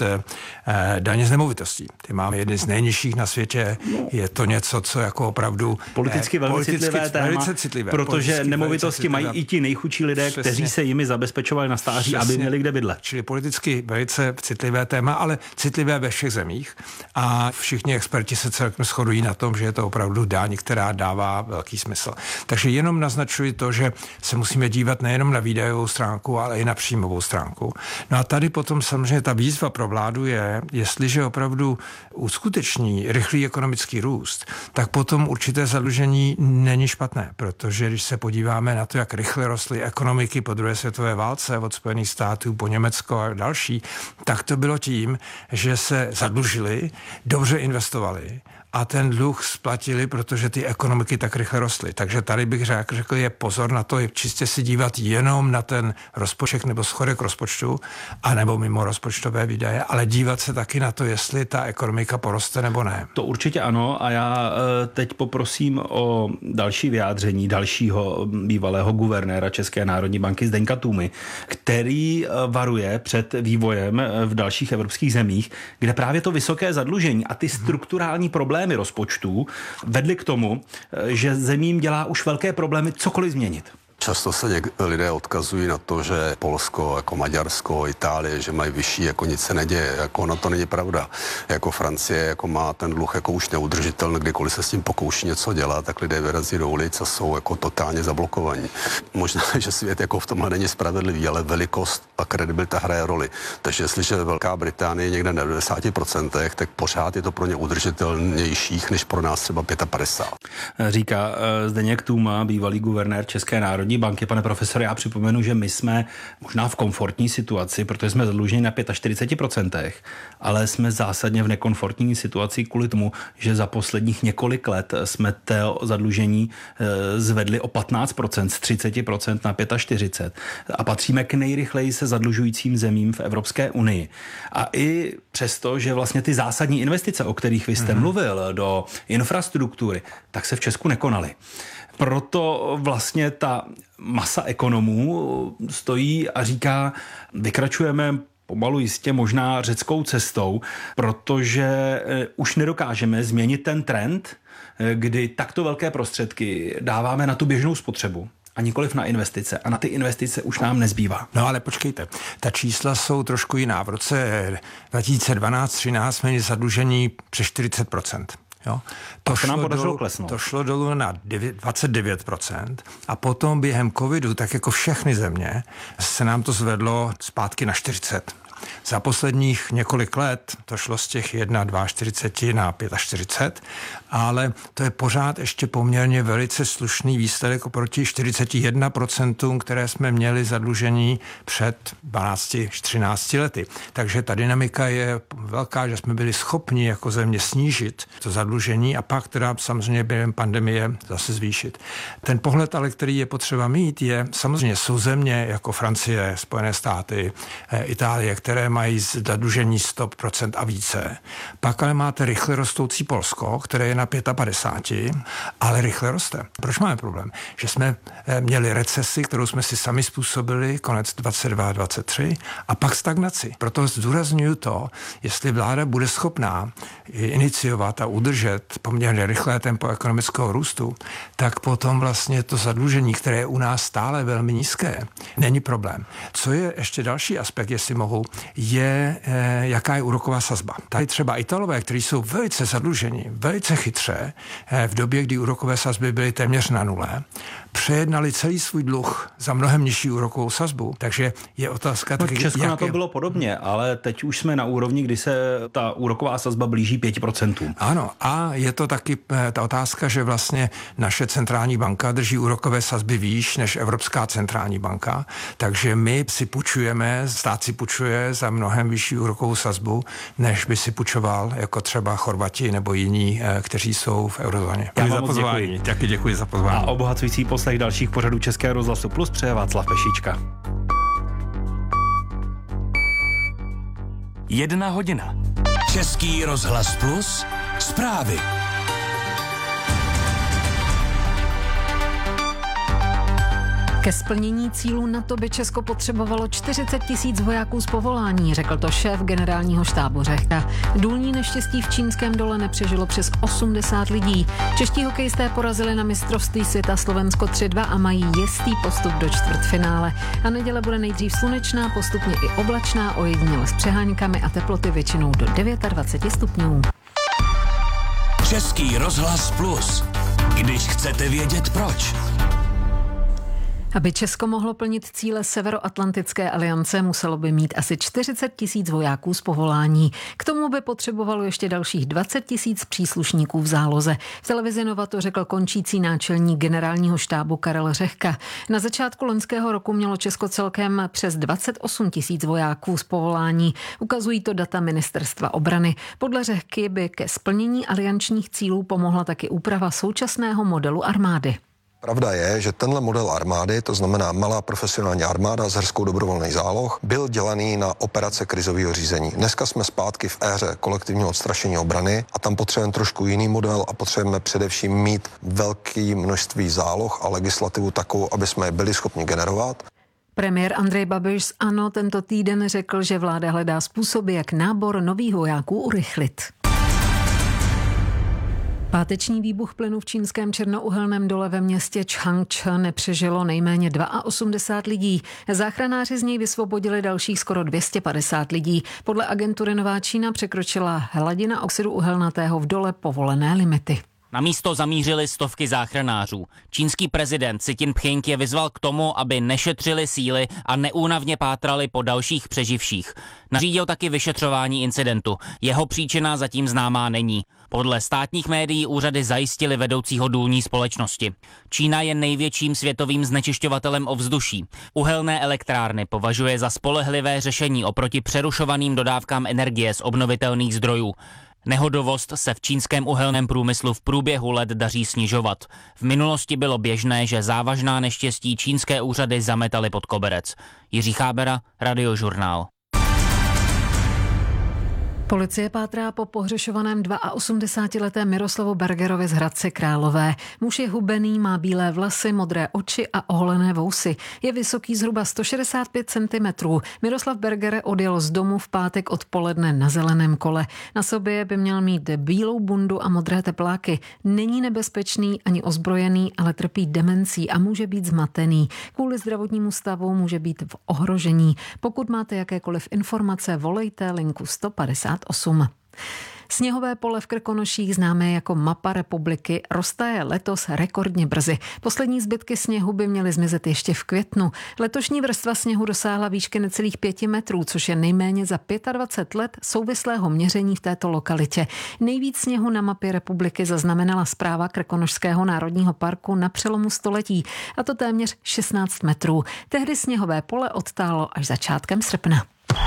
daně z nemovitostí. Ty máme jedny z nejnižších na světě. Je to něco, co jako opravdu politicky velmi citlivé téma, protože nemovitosti mají i ti nejchudší lidé, kteří se jimi zabezpečovali na stáří, aby měli kde bydlet. Čili politicky velice citlivé téma, ale citlivé ve všech zemích. A všichni experti se celkem shodují na tom, že je to opravdu daň, která dává velký smysl. Takže jenom naznačuji to, že se musíme dívat nejenom na výdajovou stránku, ale i na příjmovou stránku. No a tady potom samozřejmě ta výzva pro vládu je, jestliže opravdu uskuteční rychlý ekonomický růst, tak potom určité zadlužení není špatné, protože když se podíváme na to, jak rychle rostly ekonomiky po druhé světové válce od Spojených států po Německo a další, tak to bylo tím, že se zadlužili, dobře investovali a ten dluh splatili, protože ty ekonomiky tak rychle rostly. Takže tady bych řekl, je pozor na to, čistě si dívat jenom na ten rozpočet nebo schodek rozpočtu, anebo mimo rozpočtové výdaje, ale dívat se taky na to, jestli ta ekonomika poroste nebo ne. To určitě ano a já teď poprosím o další vyjádření dalšího bývalého guvernéra České národní banky Zdeňka Tůmy, který varuje před vývojem v dalších evropských zemích, kde právě to vysoké zadlužení a ty strukturální problémy rozpočtů vedly k tomu, že zemím dělá už velké problémy cokoliv změnit. Často se lidé odkazují na to, že Polsko, jako Maďarsko, Itálie, že mají vyšší, jako nic se neděje. Jako ono to není pravda. Jako Francie jako má ten dluh jako už neudržitelný, kdykoliv se s tím pokouší něco dělat, tak lidé vyrazí do ulic a jsou jako totálně zablokovaní. Možná, že svět jako v tomhle není spravedlivý, ale velikost a kredibilita hraje roli. Takže jestliže Velká Británie někde na 90%, tak pořád je to pro ně udržitelnějších než pro nás třeba 55%. Říká Zdeněk Tůma, bývalý guvernér České národní banky. Pane profesore, já připomenu, že my jsme možná v komfortní situaci, protože jsme zadluženi na 45%, ale jsme zásadně v nekomfortní situaci kvůli tomu, že za posledních několik let jsme to zadlužení zvedli o 15%, z 30% na 45% a patříme k nejrychleji se zadlužujícím zemím v Evropské unii. A i přesto, že vlastně ty zásadní investice, o kterých vy jste mluvil, do infrastruktury, tak se v Česku nekonaly. Proto vlastně ta masa ekonomů stojí a říká, vykračujeme pomalu jistě možná řeckou cestou, protože už nedokážeme změnit ten trend, kdy takto velké prostředky dáváme na tu běžnou spotřebu. A nikoliv na investice. A na ty investice už nám nezbývá. No ale počkejte, ta čísla jsou trošku jiná. V roce 2012-13 jsme měli zadlužení přes 40%. Jo? To šlo dolů na 29% a potom během covidu, tak jako všechny země, se nám to zvedlo zpátky na 40%. Za posledních několik let to šlo z těch 41 na 45, ale to je pořád ještě poměrně velice slušný výsledek oproti 41%, které jsme měli zadlužení před 12-13 lety. Takže ta dynamika je velká, že jsme byli schopni jako země snížit to zadlužení a pak teda samozřejmě během pandemie zase zvýšit. Ten pohled ale, který je potřeba mít, je samozřejmě jsou země jako Francie, Spojené státy, Itálie, které mají zadlužení 100% a více. Pak ale máte rychle rostoucí Polsko, které je na 55, ale rychle roste. Proč máme problém? Že jsme měli recesi, kterou jsme si sami způsobili konec 22-23 a pak stagnaci. Proto zdůrazňuju to, jestli vláda bude schopná iniciovat a udržet poměrně rychlé tempo ekonomického růstu, tak potom vlastně to zadlužení, které je u nás stále velmi nízké, není problém. Co je ještě další aspekt, jestli mohu, je, jaká je úroková sazba. Tady třeba Italové, kteří jsou velice zadlužení, velice chytře, v době, kdy úrokové sazby byly téměř na nule, přejednali celý svůj dluh za mnohem nižší úrokovou sazbu. Takže je otázka... No, Česko na to bylo podobně, ale teď už jsme na úrovni, kdy se ta úroková sazba blíží 5%. Ano, a je to taky ta otázka, že vlastně naše centrální banka drží úrokové sazby výš než Evropská centrální banka, takže my si půjčujeme, stát si půjčuje za mnohem vyšší úrokovou sazbu, než by si půjčoval jako třeba Chorvati nebo jiní, kteří jsou v eurozóně. Já vám moc děkuji. Taky děkuji za pozvání. A obohacující poslech dalších pořadů Českého rozhlasu Plus přeje Václav Pešička. 1 hodina. Český rozhlas Plus. Zprávy. Ke splnění cílů NATO by Česko potřebovalo 40 000 vojáků z povolání, řekl to šéf generálního štábu Řehka. Důlní neštěstí v čínském dole nepřežilo přes 80 lidí. Čeští hokejisté porazili na mistrovství světa Slovensko 3-2 a mají jistý postup do čtvrtfinále. A neděle bude nejdřív slunečná, postupně i oblačná, ojediněle s přeháňkami a teploty většinou do 29 stupňů. Český rozhlas Plus. Když chcete vědět proč. Aby Česko mohlo plnit cíle Severoatlantické aliance, muselo by mít asi 40 000 vojáků z povolání. K tomu by potřebovalo ještě dalších 20 000 příslušníků v záloze. V televizi Nova to řekl končící náčelník generálního štábu Karel Řehka. Na začátku loňského roku mělo Česko celkem přes 28 000 vojáků z povolání. Ukazují to data ministerstva obrany. Podle Řehky by ke splnění aliančních cílů pomohla taky úprava současného modelu armády. Pravda je, že tenhle model armády, to znamená malá profesionální armáda s hrskou dobrovolných záloh, byl dělaný na operace krizového řízení. Dneska jsme zpátky v éře kolektivního odstrašení obrany a tam potřebujeme trošku jiný model a potřebujeme především mít velké množství záloh a legislativu takovou, aby jsme je byli schopni generovat. Premiér Andrej Babiš z ANO tento týden řekl, že vláda hledá způsoby, jak nábor nových vojáků urychlit. Páteční výbuch plynu v čínském černouhelném dole ve městě Changchun nepřežilo nejméně 82 lidí. Záchranáři z něj vysvobodili dalších skoro 250 lidí. Podle agentury Nová Čína překročila hladina oxidu uhelnatého v dole povolené limity. Na místo zamířili stovky záchranářů. Čínský prezident Xi Jinping je vyzval k tomu, aby nešetřili síly a neúnavně pátrali po dalších přeživších. Nařídil taky vyšetřování incidentu. Jeho příčina zatím známá není. Podle státních médií úřady zajistili vedoucího důlní společnosti. Čína je největším světovým znečišťovatelem ovzduší. Uhelné elektrárny považuje za spolehlivé řešení oproti přerušovaným dodávkám energie z obnovitelných zdrojů. Nehodovost se v čínském uhelném průmyslu v průběhu let daří snižovat. V minulosti bylo běžné, že závažná neštěstí čínské úřady zametaly pod koberec. Jiří Chábera, Radiožurnál. Policie pátrá po pohřešovaném 82letém Miroslavu Bergerovi z Hradce Králové. Muž je hubený, má bílé vlasy, modré oči a oholené vousy. Je vysoký zhruba 165 cm. Miroslav Berger odjel z domu v pátek odpoledne na zeleném kole. Na sobě by měl mít bílou bundu a modré tepláky. Není nebezpečný ani ozbrojený, ale trpí demencí a může být zmatený. Kvůli zdravotnímu stavu může být v ohrožení. Pokud máte jakékoliv informace, volejte linku 158. Sněhové pole v Krkonoších, známé jako mapa republiky, roztaje letos rekordně brzy. Poslední zbytky sněhu by měly zmizet ještě v květnu. Letošní vrstva sněhu dosáhla výšky necelých 5 metrů, což je nejméně za 25 let souvislého měření v této lokalitě. Nejvíc sněhu na mapě republiky zaznamenala správa Krkonošského národního parku na přelomu století, a to téměř 16 metrů. Tehdy sněhové pole odtálo až začátkem srpna.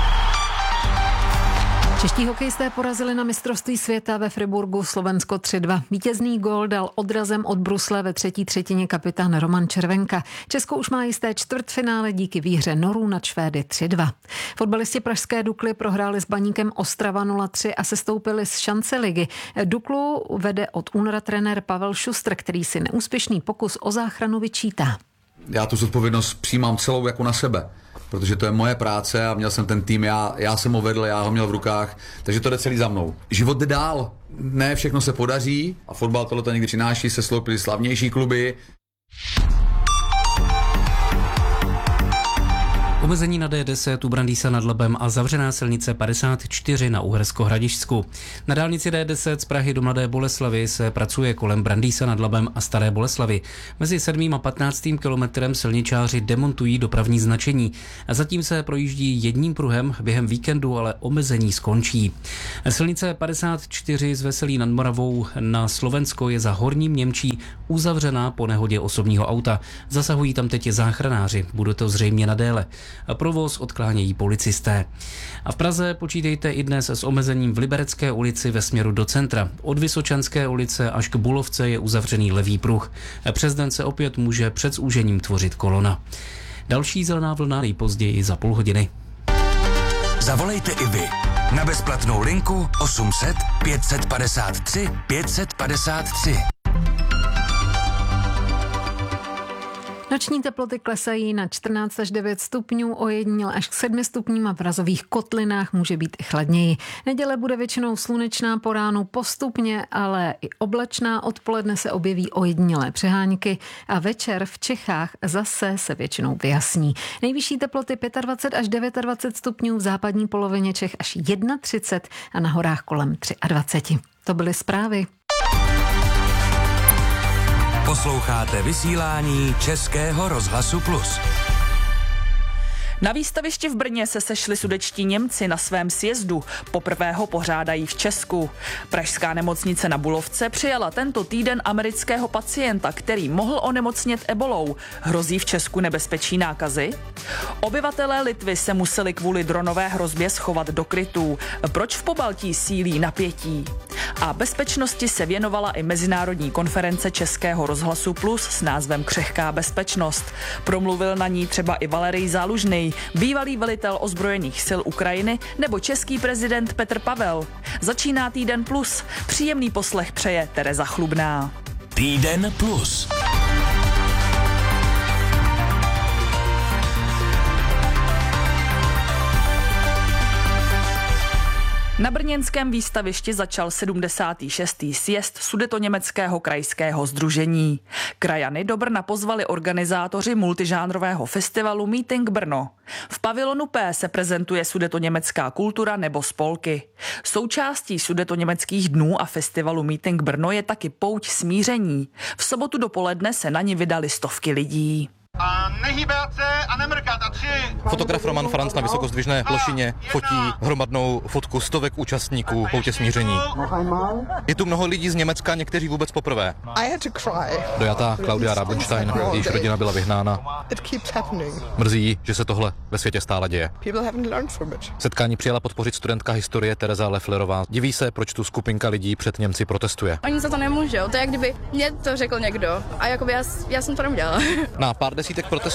Čeští hokejisté porazili na mistrovství světa ve Friburgu Slovensko 3-2. Vítězný gól dal odrazem od brusle ve třetí třetině kapitán Roman Červenka. Česko už má jisté čtvrtfinále díky výhře Norů nad Švédy 3-2. Fotbalisti pražské Dukly prohráli s Baníkem Ostrava 0-3 a sestoupili z šance ligy. Duklu vede od února trenér Pavel Šustr, který si neúspěšný pokus o záchranu vyčítá. Já tu zodpovědnost přijímám celou jako na sebe, protože to je moje práce a měl jsem ten tým, já jsem ho vedl, já ho měl v rukách, takže to jde celý za mnou. Život jde dál, ne všechno se podaří a fotbal tohle někdy přináší, se sloupily slavnější kluby. Omezení na D10 u Brandýsa nad Labem a zavřená silnice 54 na Uhersko-Hradišťsku. Na dálnici D10 z Prahy do Mladé Boleslavi se pracuje kolem Brandýsa nad Labem a Staré Boleslavy. Mezi 7. a 15. kilometrem silničáři demontují dopravní značení. A zatím se projíždí jedním pruhem, během víkendu ale omezení skončí. Silnice 54 z Veselí nad Moravou na Slovensko je za Horním Němčí uzavřená po nehodě osobního auta. Zasahují tam teď záchranáři, bude to zřejmě nadéle. Provoz odklánějí policisté. A v Praze počítejte i dnes s omezením v Liberecké ulici ve směru do centra. Od Vysočanské ulice až k Bulovce je uzavřený levý pruh. Přes den se opět může před zúžením tvořit kolona. Další zelená vlna nejpozději za půl hodiny. Zavolejte i vy na bezplatnou linku 800 553 553. Noční teploty klesají na 14 až 9 stupňů, ojediněle až k 7 stupňům a v mrazových kotlinách může být i chladněji. Neděle bude většinou slunečná, po ránu postupně, ale i oblačná. Odpoledne se objeví ojedinělé přehánky a večer v Čechách zase se většinou vyjasní. Nejvyšší teploty 25 až 29 stupňů, v západní polovině Čech až 31 a na horách kolem 23. To byly zprávy. Posloucháte vysílání Českého rozhlasu Plus. Na výstavišti v Brně se sešli sudetští Němci na svém sjezdu. Poprvé ho pořádají v Česku. Pražská nemocnice na Bulovce přijala tento týden amerického pacienta, který mohl onemocnět ebolou. Hrozí v Česku nebezpečí nákazy? Obyvatelé Litvy se museli kvůli dronové hrozbě schovat do krytů. Proč v Pobaltí sílí napětí? A bezpečnosti se věnovala i mezinárodní konference Českého rozhlasu Plus s názvem Křehká bezpečnost. Promluvil na ní třeba i Valerij Zálužný, bývalý velitel ozbrojených sil Ukrajiny nebo český prezident Petr Pavel. Začíná Týden Plus. Příjemný poslech přeje Tereza Chlubná. Týden Plus. Na brněnském výstavišti začal 76. sjezd Sudetoněmeckého krajského sdružení. Krajany do Brna pozvali organizátoři multižánrového festivalu Meeting Brno. V pavilonu P se prezentuje sudetoněmecká kultura nebo spolky. Součástí sudetoněmeckých dnů a festivalu Meeting Brno je taky pouť smíření. V sobotu dopoledne se na ni vydali stovky lidí. A nehýbat se a nemrkat. A 3. Fotograf Roman Franc na vysokozdvižné plošině fotí hromadnou fotku stovek účastníků poutě smíření. Je tu mnoho lidí z Německa, někteří vůbec poprvé. Dojatá Claudia Rabenstein, jejíž rodina byla vyhnána. Mrzí jí, že se tohle ve světě stále děje. Setkání přijela podpořit studentka historie Tereza Lefflerová. Diví se, proč tu skupinka lidí před Němci protestuje. Oni za to nemůžou, to je jak kdyby mě to řekl někdo a jakoby já jsem to neudělala. Na pár desítek protestů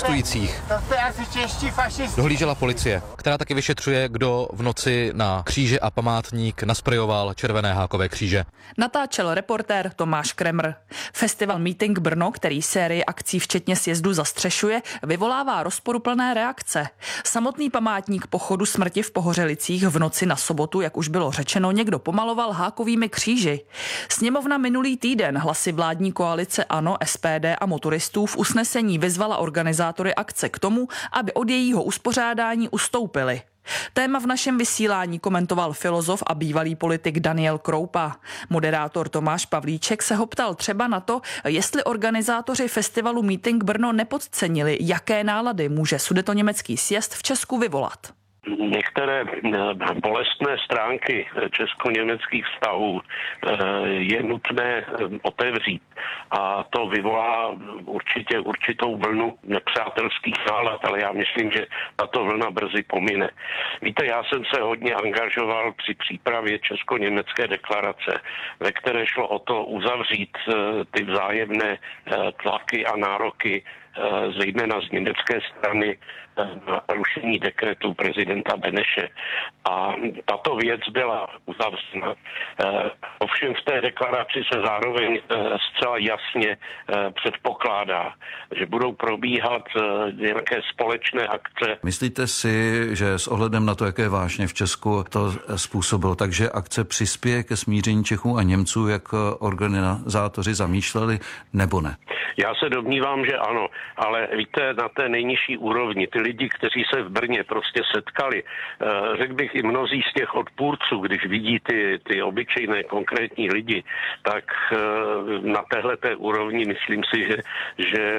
protestujících dohlížela policie, která taky vyšetřuje, kdo v noci na kříže a památník nasprejoval červené hákové kříže. Natáčel reportér Tomáš Kremr. Festival Meeting Brno, který sérii akcí včetně sjezdu zastřešuje, vyvolává rozporuplné reakce. Samotný památník pochodu smrti v Pohořelicích v noci na sobotu, jak už bylo řečeno, někdo pomaloval hákovými kříži. Sněmovna minulý týden hlasy vládní koalice ANO, SPD a motoristů v usnesení vyzvala organizátory akce k tomu, aby od jejího uspořádání ustoupili. Téma v našem vysílání komentoval filozof a bývalý politik Daniel Kroupa. Moderátor Tomáš Pavlíček se ho ptal třeba na to, jestli organizátoři festivalu Meeting Brno nepodcenili, jaké nálady může sudetoněmecký sjezd v Česku vyvolat. Některé bolestné stránky česko-německých vztahů je nutné otevřít a to vyvolá určitě určitou vlnu nepřátelských nálad, ale já myslím, že tato vlna brzy pomine. Víte, já jsem se hodně angažoval při přípravě česko-německé deklarace, ve které šlo o to uzavřít ty vzájemné tlaky a nároky zejména z německé strany na rušení dekretu prezidenta Beneše. A tato věc byla uzavřena. Ovšem v té deklaraci se zároveň zcela jasně předpokládá, že budou probíhat nějaké společné akce. Myslíte si, že s ohledem na to, jaké vážně v Česku to způsobilo, takže akce přispěje ke smíření Čechů a Němců, jak organizátoři zamýšleli, nebo ne? Já se domnívám, že ano, ale víte, na té nejnižší úrovni, ty lidi, kteří se v Brně prostě setkali, řekl bych i mnozí z těch odpůrců, když vidí ty obyčejné konkrétní lidi, tak na téhleté úrovni myslím si, že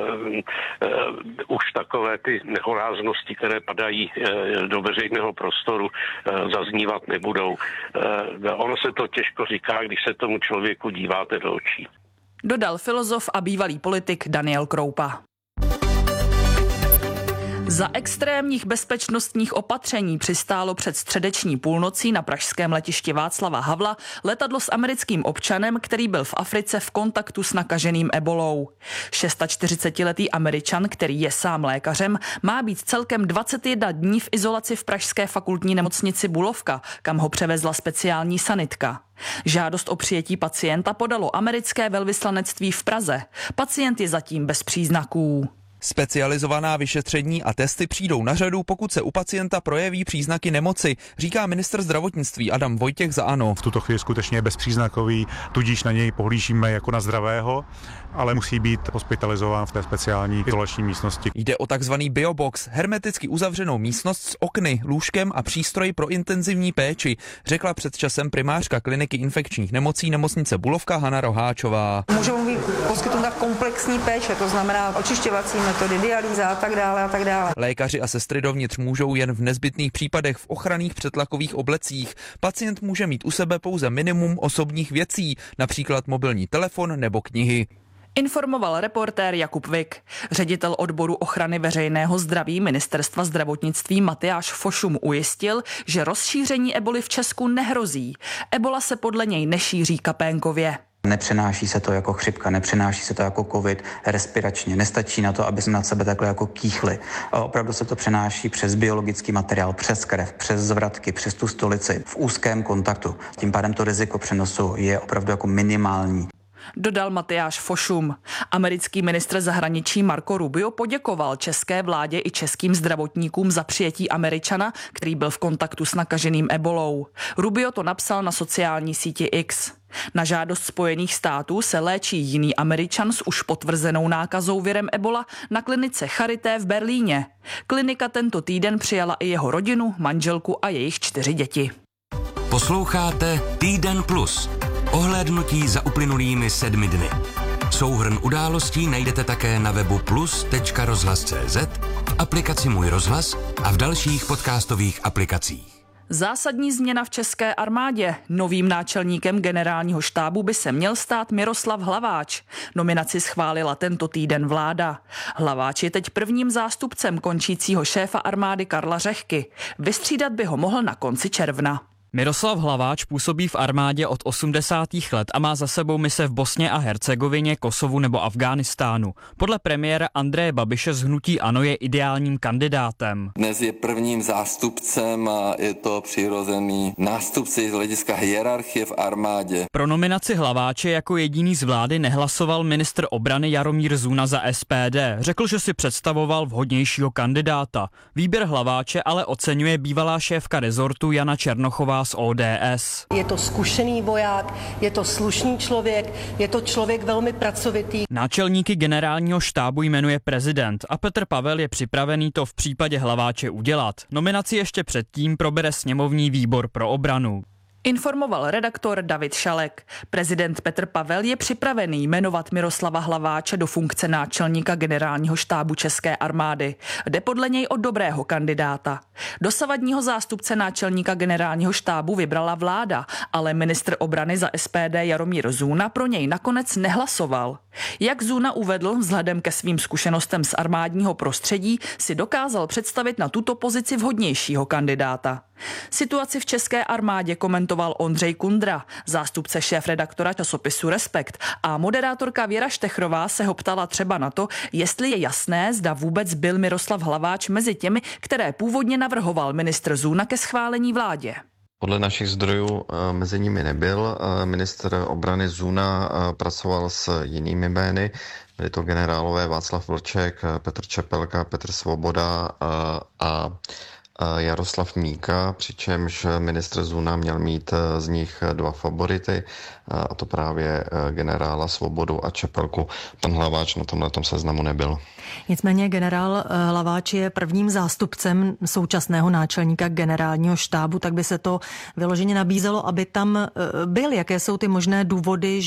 už takové ty nehoráznosti, které padají do veřejného prostoru, zaznívat nebudou. Ono se to těžko říká, když se tomu člověku díváte do očí. Dodal filozof a bývalý politik Daniel Kroupa. Za extrémních bezpečnostních opatření přistálo před středeční půlnocí na pražském letišti Václava Havla letadlo s americkým občanem, který byl v Africe v kontaktu s nakaženým ebolou. 46letý Američan, který je sám lékařem, má být celkem 21 dní v izolaci v pražské fakultní nemocnici Bulovka, kam ho převezla speciální sanitka. Žádost o přijetí pacienta podalo americké velvyslanectví v Praze. Pacient je zatím bez příznaků. Specializovaná vyšetření a testy přijdou na řadu, pokud se u pacienta projeví příznaky nemoci, říká ministr zdravotnictví Adam Vojtěch za ANO. V tuto chvíli skutečně je bezpříznakový, tudíž na něj pohlížíme jako na zdravého, ale musí být hospitalizován v té speciální izolační místnosti. Jde o takzvaný biobox, hermeticky uzavřenou místnost s okny, lůžkem a přístroji pro intenzivní péči, řekla před časem primářka kliniky infekčních nemocí nemocnice Bulovka Hana Roháčová. Můžou být poskytnuta komplexní péče, to znamená očišťovací metody, dialýza a tak dále a tak dále. Lékaři a sestry dovnitř můžou jen v nezbytných případech v ochranných předtlakových oblecích. Pacient může mít u sebe pouze minimum osobních věcí, například mobilní telefon nebo knihy. Informoval reportér Jakub Vik. Ředitel odboru ochrany veřejného zdraví Ministerstva zdravotnictví Matyáš Fošum ujistil, že rozšíření eboli v Česku nehrozí. Ebola se podle něj nešíří kapénkově. Nepřenáší se to jako chřipka, nepřenáší se to jako covid, respiračně. Nestačí na to, aby jsme nad sebe takhle jako kýchli. Opravdu se to přenáší přes biologický materiál, přes krev, přes zvratky, přes tu stolici, v úzkém kontaktu. Tím pádem to riziko přenosu je opravdu jako minimální. Dodal Matyáš Fošum. Americký ministr zahraničí Marco Rubio poděkoval české vládě i českým zdravotníkům za přijetí Američana, který byl v kontaktu s nakaženým ebolou. Rubio to napsal na sociální síti X. Na žádost Spojených států se léčí jiný Američan s už potvrzenou nákazou virem ebola na klinice Charité v Berlíně. Klinika tento týden přijala i jeho rodinu, manželku a jejich 4 děti. Posloucháte Týden plus. Ohlédnutí za uplynulými 7 dny. Souhrn událostí najdete také na webu plus.rozhlas.cz, v aplikaci Můj rozhlas a v dalších podcastových aplikacích. Zásadní změna v české armádě. Novým náčelníkem generálního štábu by se měl stát Miroslav Hlaváč. Nominaci schválila tento týden vláda. Hlaváč je teď prvním zástupcem končícího šéfa armády Karla Řehky. Vystřídat by ho mohl na konci června. Miroslav Hlaváč působí v armádě od 80. let a má za sebou mise v Bosně a Hercegovině, Kosovu nebo Afghánistánu. Podle premiéra Andreje Babiše z hnutí ANO je ideálním kandidátem. Dnes je prvním zástupcem a je to přirozený nástupce z hlediska hierarchie v armádě. Pro nominaci Hlaváče jako jediný z vlády nehlasoval ministr obrany Jaromír Zuna za SPD. Řekl, že si představoval vhodnějšího kandidáta. Výběr Hlaváče ale oceňuje bývalá šéfka rezortu Jana Černochová z ODS. Je to zkušený voják, je to slušný člověk, je to člověk velmi pracovitý. Náčelníky generálního štábu jmenuje prezident a Petr Pavel je připravený to v případě Hlaváče udělat. Nominaci ještě předtím probere sněmovní výbor pro obranu. Informoval redaktor David Šalek. Prezident Petr Pavel je připravený jmenovat Miroslava Hlaváče do funkce náčelníka generálního štábu České armády. Jde podle něj o dobrého kandidáta. Dosavadního zástupce náčelníka generálního štábu vybrala vláda, ale ministr obrany za SPD Jaromír Zuna pro něj nakonec nehlasoval. Jak Zuna uvedl, vzhledem ke svým zkušenostem z armádního prostředí si dokázal představit na tuto pozici vhodnějšího kandidáta. Situaci v české armádě komentoval Ondřej Kundra, zástupce šéfredaktora časopisu Respekt, a moderátorka Věra Štechrová se ho ptala třeba na to, jestli je jasné, zda vůbec byl Miroslav Hlaváč mezi těmi, které původně navrhoval ministr Zuna ke schválení vládě. Podle našich zdrojů mezi nimi nebyl. Ministr obrany Zuna pracoval s jinými jmény. Byli to generálové Václav Vlček, Petr Čepelka, Petr Svoboda a Jaroslav Míka, přičemž ministr Zuna měl mít z nich dva favority, a to právě generála Svobodu a Čepelku. Pan Hlaváč na tomhletom seznamu nebyl. Nicméně generál Hlaváč je prvním zástupcem současného náčelníka generálního štábu, tak by se to vyloženě nabízelo, aby tam byl. Jaké jsou ty možné důvody,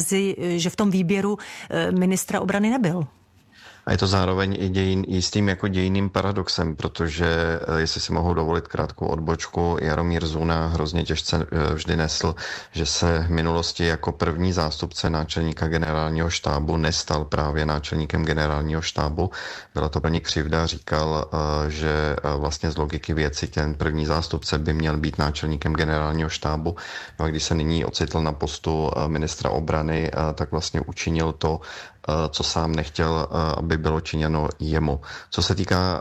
že v tom výběru ministra obrany nebyl? A je to zároveň i jistým jako dějiným paradoxem, protože, jestli si mohu dovolit krátkou odbočku, Jaromír Zuna hrozně těžce vždy nesl, že se v minulosti jako první zástupce náčelníka generálního štábu nestal právě náčelníkem generálního štábu. Byla to plně křivda, říkal, že vlastně z logiky věci ten první zástupce by měl být náčelníkem generálního štábu. No a když se nyní ocitl na postu ministra obrany, tak vlastně učinil to, co sám nechtěl, aby bylo činěno jemu. Co se týká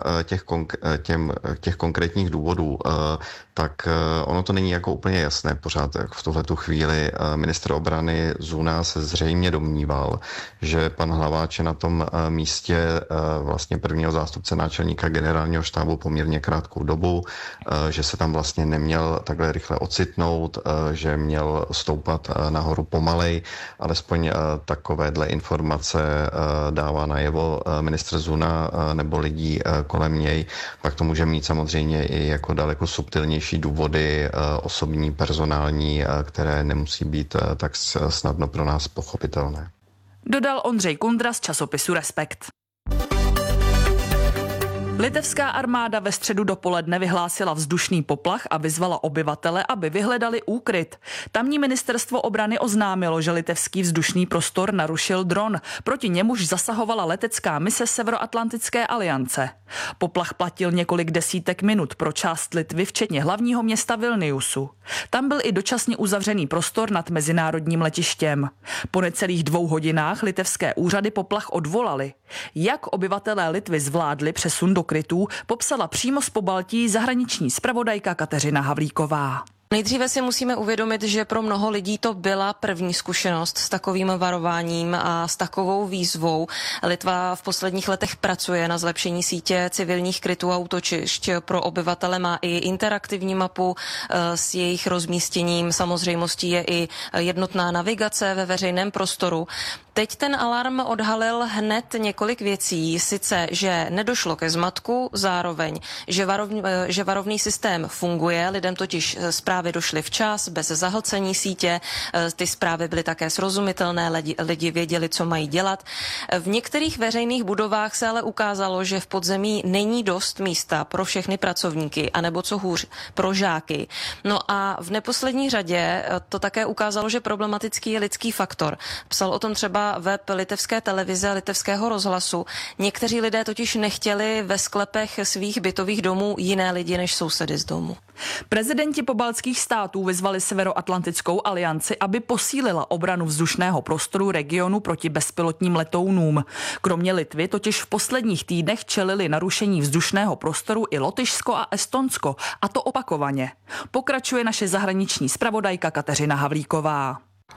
těch konkrétních důvodů, tak ono to není jako úplně jasné pořád v tuhletu chvíli. Ministr obrany Zuna se zřejmě domníval, že pan Hlaváč je na tom místě vlastně prvního zástupce náčelníka generálního štábu poměrně krátkou dobu, že se tam vlastně neměl takhle rychle ocitnout, že měl stoupat nahoru pomalej, alespoň takovéhle informace dává najevo ministr Zuna nebo lidí kolem něj. Pak to může mít samozřejmě i jako daleko subtilnější důvody osobní, personální, které nemusí být tak snadno pro nás pochopitelné. Dodal Ondřej Kundra z časopisu Respekt. Litevská armáda ve středu dopoledne vyhlásila vzdušný poplach a vyzvala obyvatele, aby vyhledali úkryt. Tamní ministerstvo obrany oznámilo, že litevský vzdušný prostor narušil dron, proti němuž zasahovala letecká mise Severoatlantické aliance. Poplach platil několik desítek minut pro část Litvy, včetně hlavního města Vilniusu. Tam byl i dočasně uzavřený prostor nad mezinárodním letištěm. Po necelých 2 hodinách litevské úřady poplach odvolali. Jak obyvatelé Litvy zvládli přesun do krytů, popsala přímo z Pobaltí zahraniční zpravodajka Kateřina Havlíková. Nejdříve si musíme uvědomit, že pro mnoho lidí to byla první zkušenost s takovým varováním a s takovou výzvou. Litva v posledních letech pracuje na zlepšení sítě civilních krytů a útočišť. Pro obyvatele má i interaktivní mapu s jejich rozmístěním. Samozřejmostí je i jednotná navigace ve veřejném prostoru. Teď ten alarm odhalil hned několik věcí, sice, že nedošlo ke zmatku, zároveň, že varovný systém funguje, lidem totiž zprávy došly včas, bez zahlcení sítě, ty zprávy byly také srozumitelné, lidi věděli, co mají dělat. V některých veřejných budovách se ale ukázalo, že v podzemí není dost místa pro všechny pracovníky, anebo co hůř, pro žáky. No a v neposlední řadě to také ukázalo, že problematický je lidský faktor. Psal o tom třeba třeba web litevské televize a litevského rozhlasu. Někteří lidé totiž nechtěli ve sklepech svých bytových domů jiné lidi než sousedy z domu. Prezidenti pobaltských států vyzvali Severoatlantickou alianci, aby posílila obranu vzdušného prostoru regionu proti bezpilotním letounům. Kromě Litvy totiž v posledních týdnech čelili narušení vzdušného prostoru i Lotyšsko a Estonsko, a to opakovaně. Pokračuje naše zahraniční zpravodajka Kateřina Havlíková.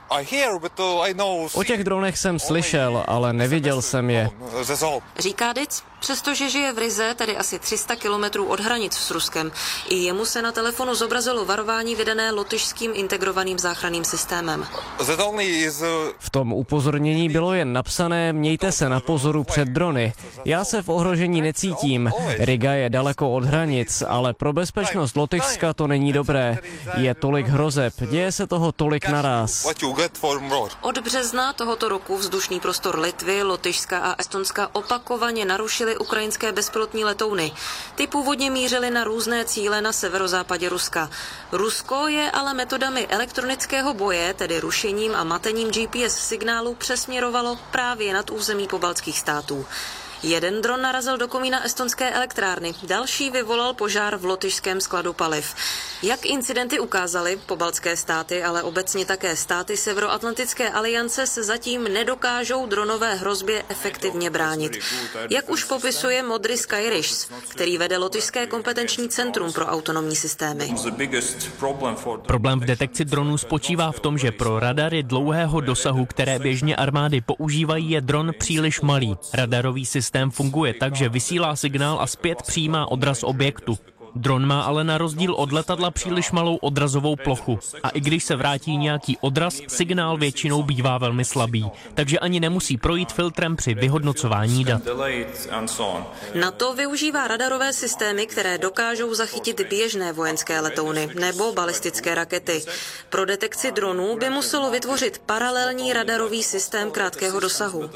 O těch dronech jsem slyšel, ale neviděl jsem je. Říká Dic, přestože žije v Rize, tedy asi 300 kilometrů od hranic s Ruskem. I jemu se na telefonu zobrazilo varování vydané lotyšským integrovaným záchranným systémem. V tom upozornění bylo jen napsané: mějte se na pozoru před drony. Já se v ohrožení necítím. Riga je daleko od hranic, ale pro bezpečnost Lotyšska to není dobré. Je tolik hrozeb, děje se toho tolik naráz. Od března tohoto roku vzdušný prostor Litvy, Lotyšska a Estonska opakovaně narušily ukrajinské bezpilotní letouny. Ty původně mířily na různé cíle na severozápadě Ruska. Rusko je ale metodami elektronického boje, tedy rušením a matením GPS signálu, přesměrovalo právě nad území pobaltských států. Jeden dron narazil do komína estonské elektrárny, další vyvolal požár v lotyšském skladu paliv. Jak incidenty ukázaly, pobaltské státy, ale obecně také státy Severoatlantické aliance se zatím nedokážou dronové hrozbě efektivně bránit. Jak už popisuje Modris Skyrish, který vede Lotyšské kompetenční centrum pro autonomní systémy. Problém v detekci dronů spočívá v tom, že pro radary dlouhého dosahu, které běžně armády používají, je dron příliš malý. Radarový systém funguje tak, že vysílá signál a zpět přijímá odraz objektu. Dron má ale na rozdíl od letadla příliš malou odrazovou plochu. A i když se vrátí nějaký odraz, signál většinou bývá velmi slabý. Takže ani nemusí projít filtrem při vyhodnocování dat. NATO využívá radarové systémy, které dokážou zachytit běžné vojenské letouny nebo balistické rakety. Pro detekci dronů by muselo vytvořit paralelní radarový systém krátkého dosahu.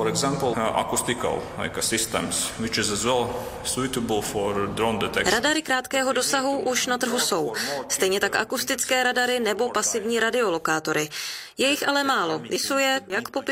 Radary krátkého dosahu už na trhu jsou. Stejně tak akustické radary nebo pasivní radiolokátory. Je jich ale málo. Jsou je, jak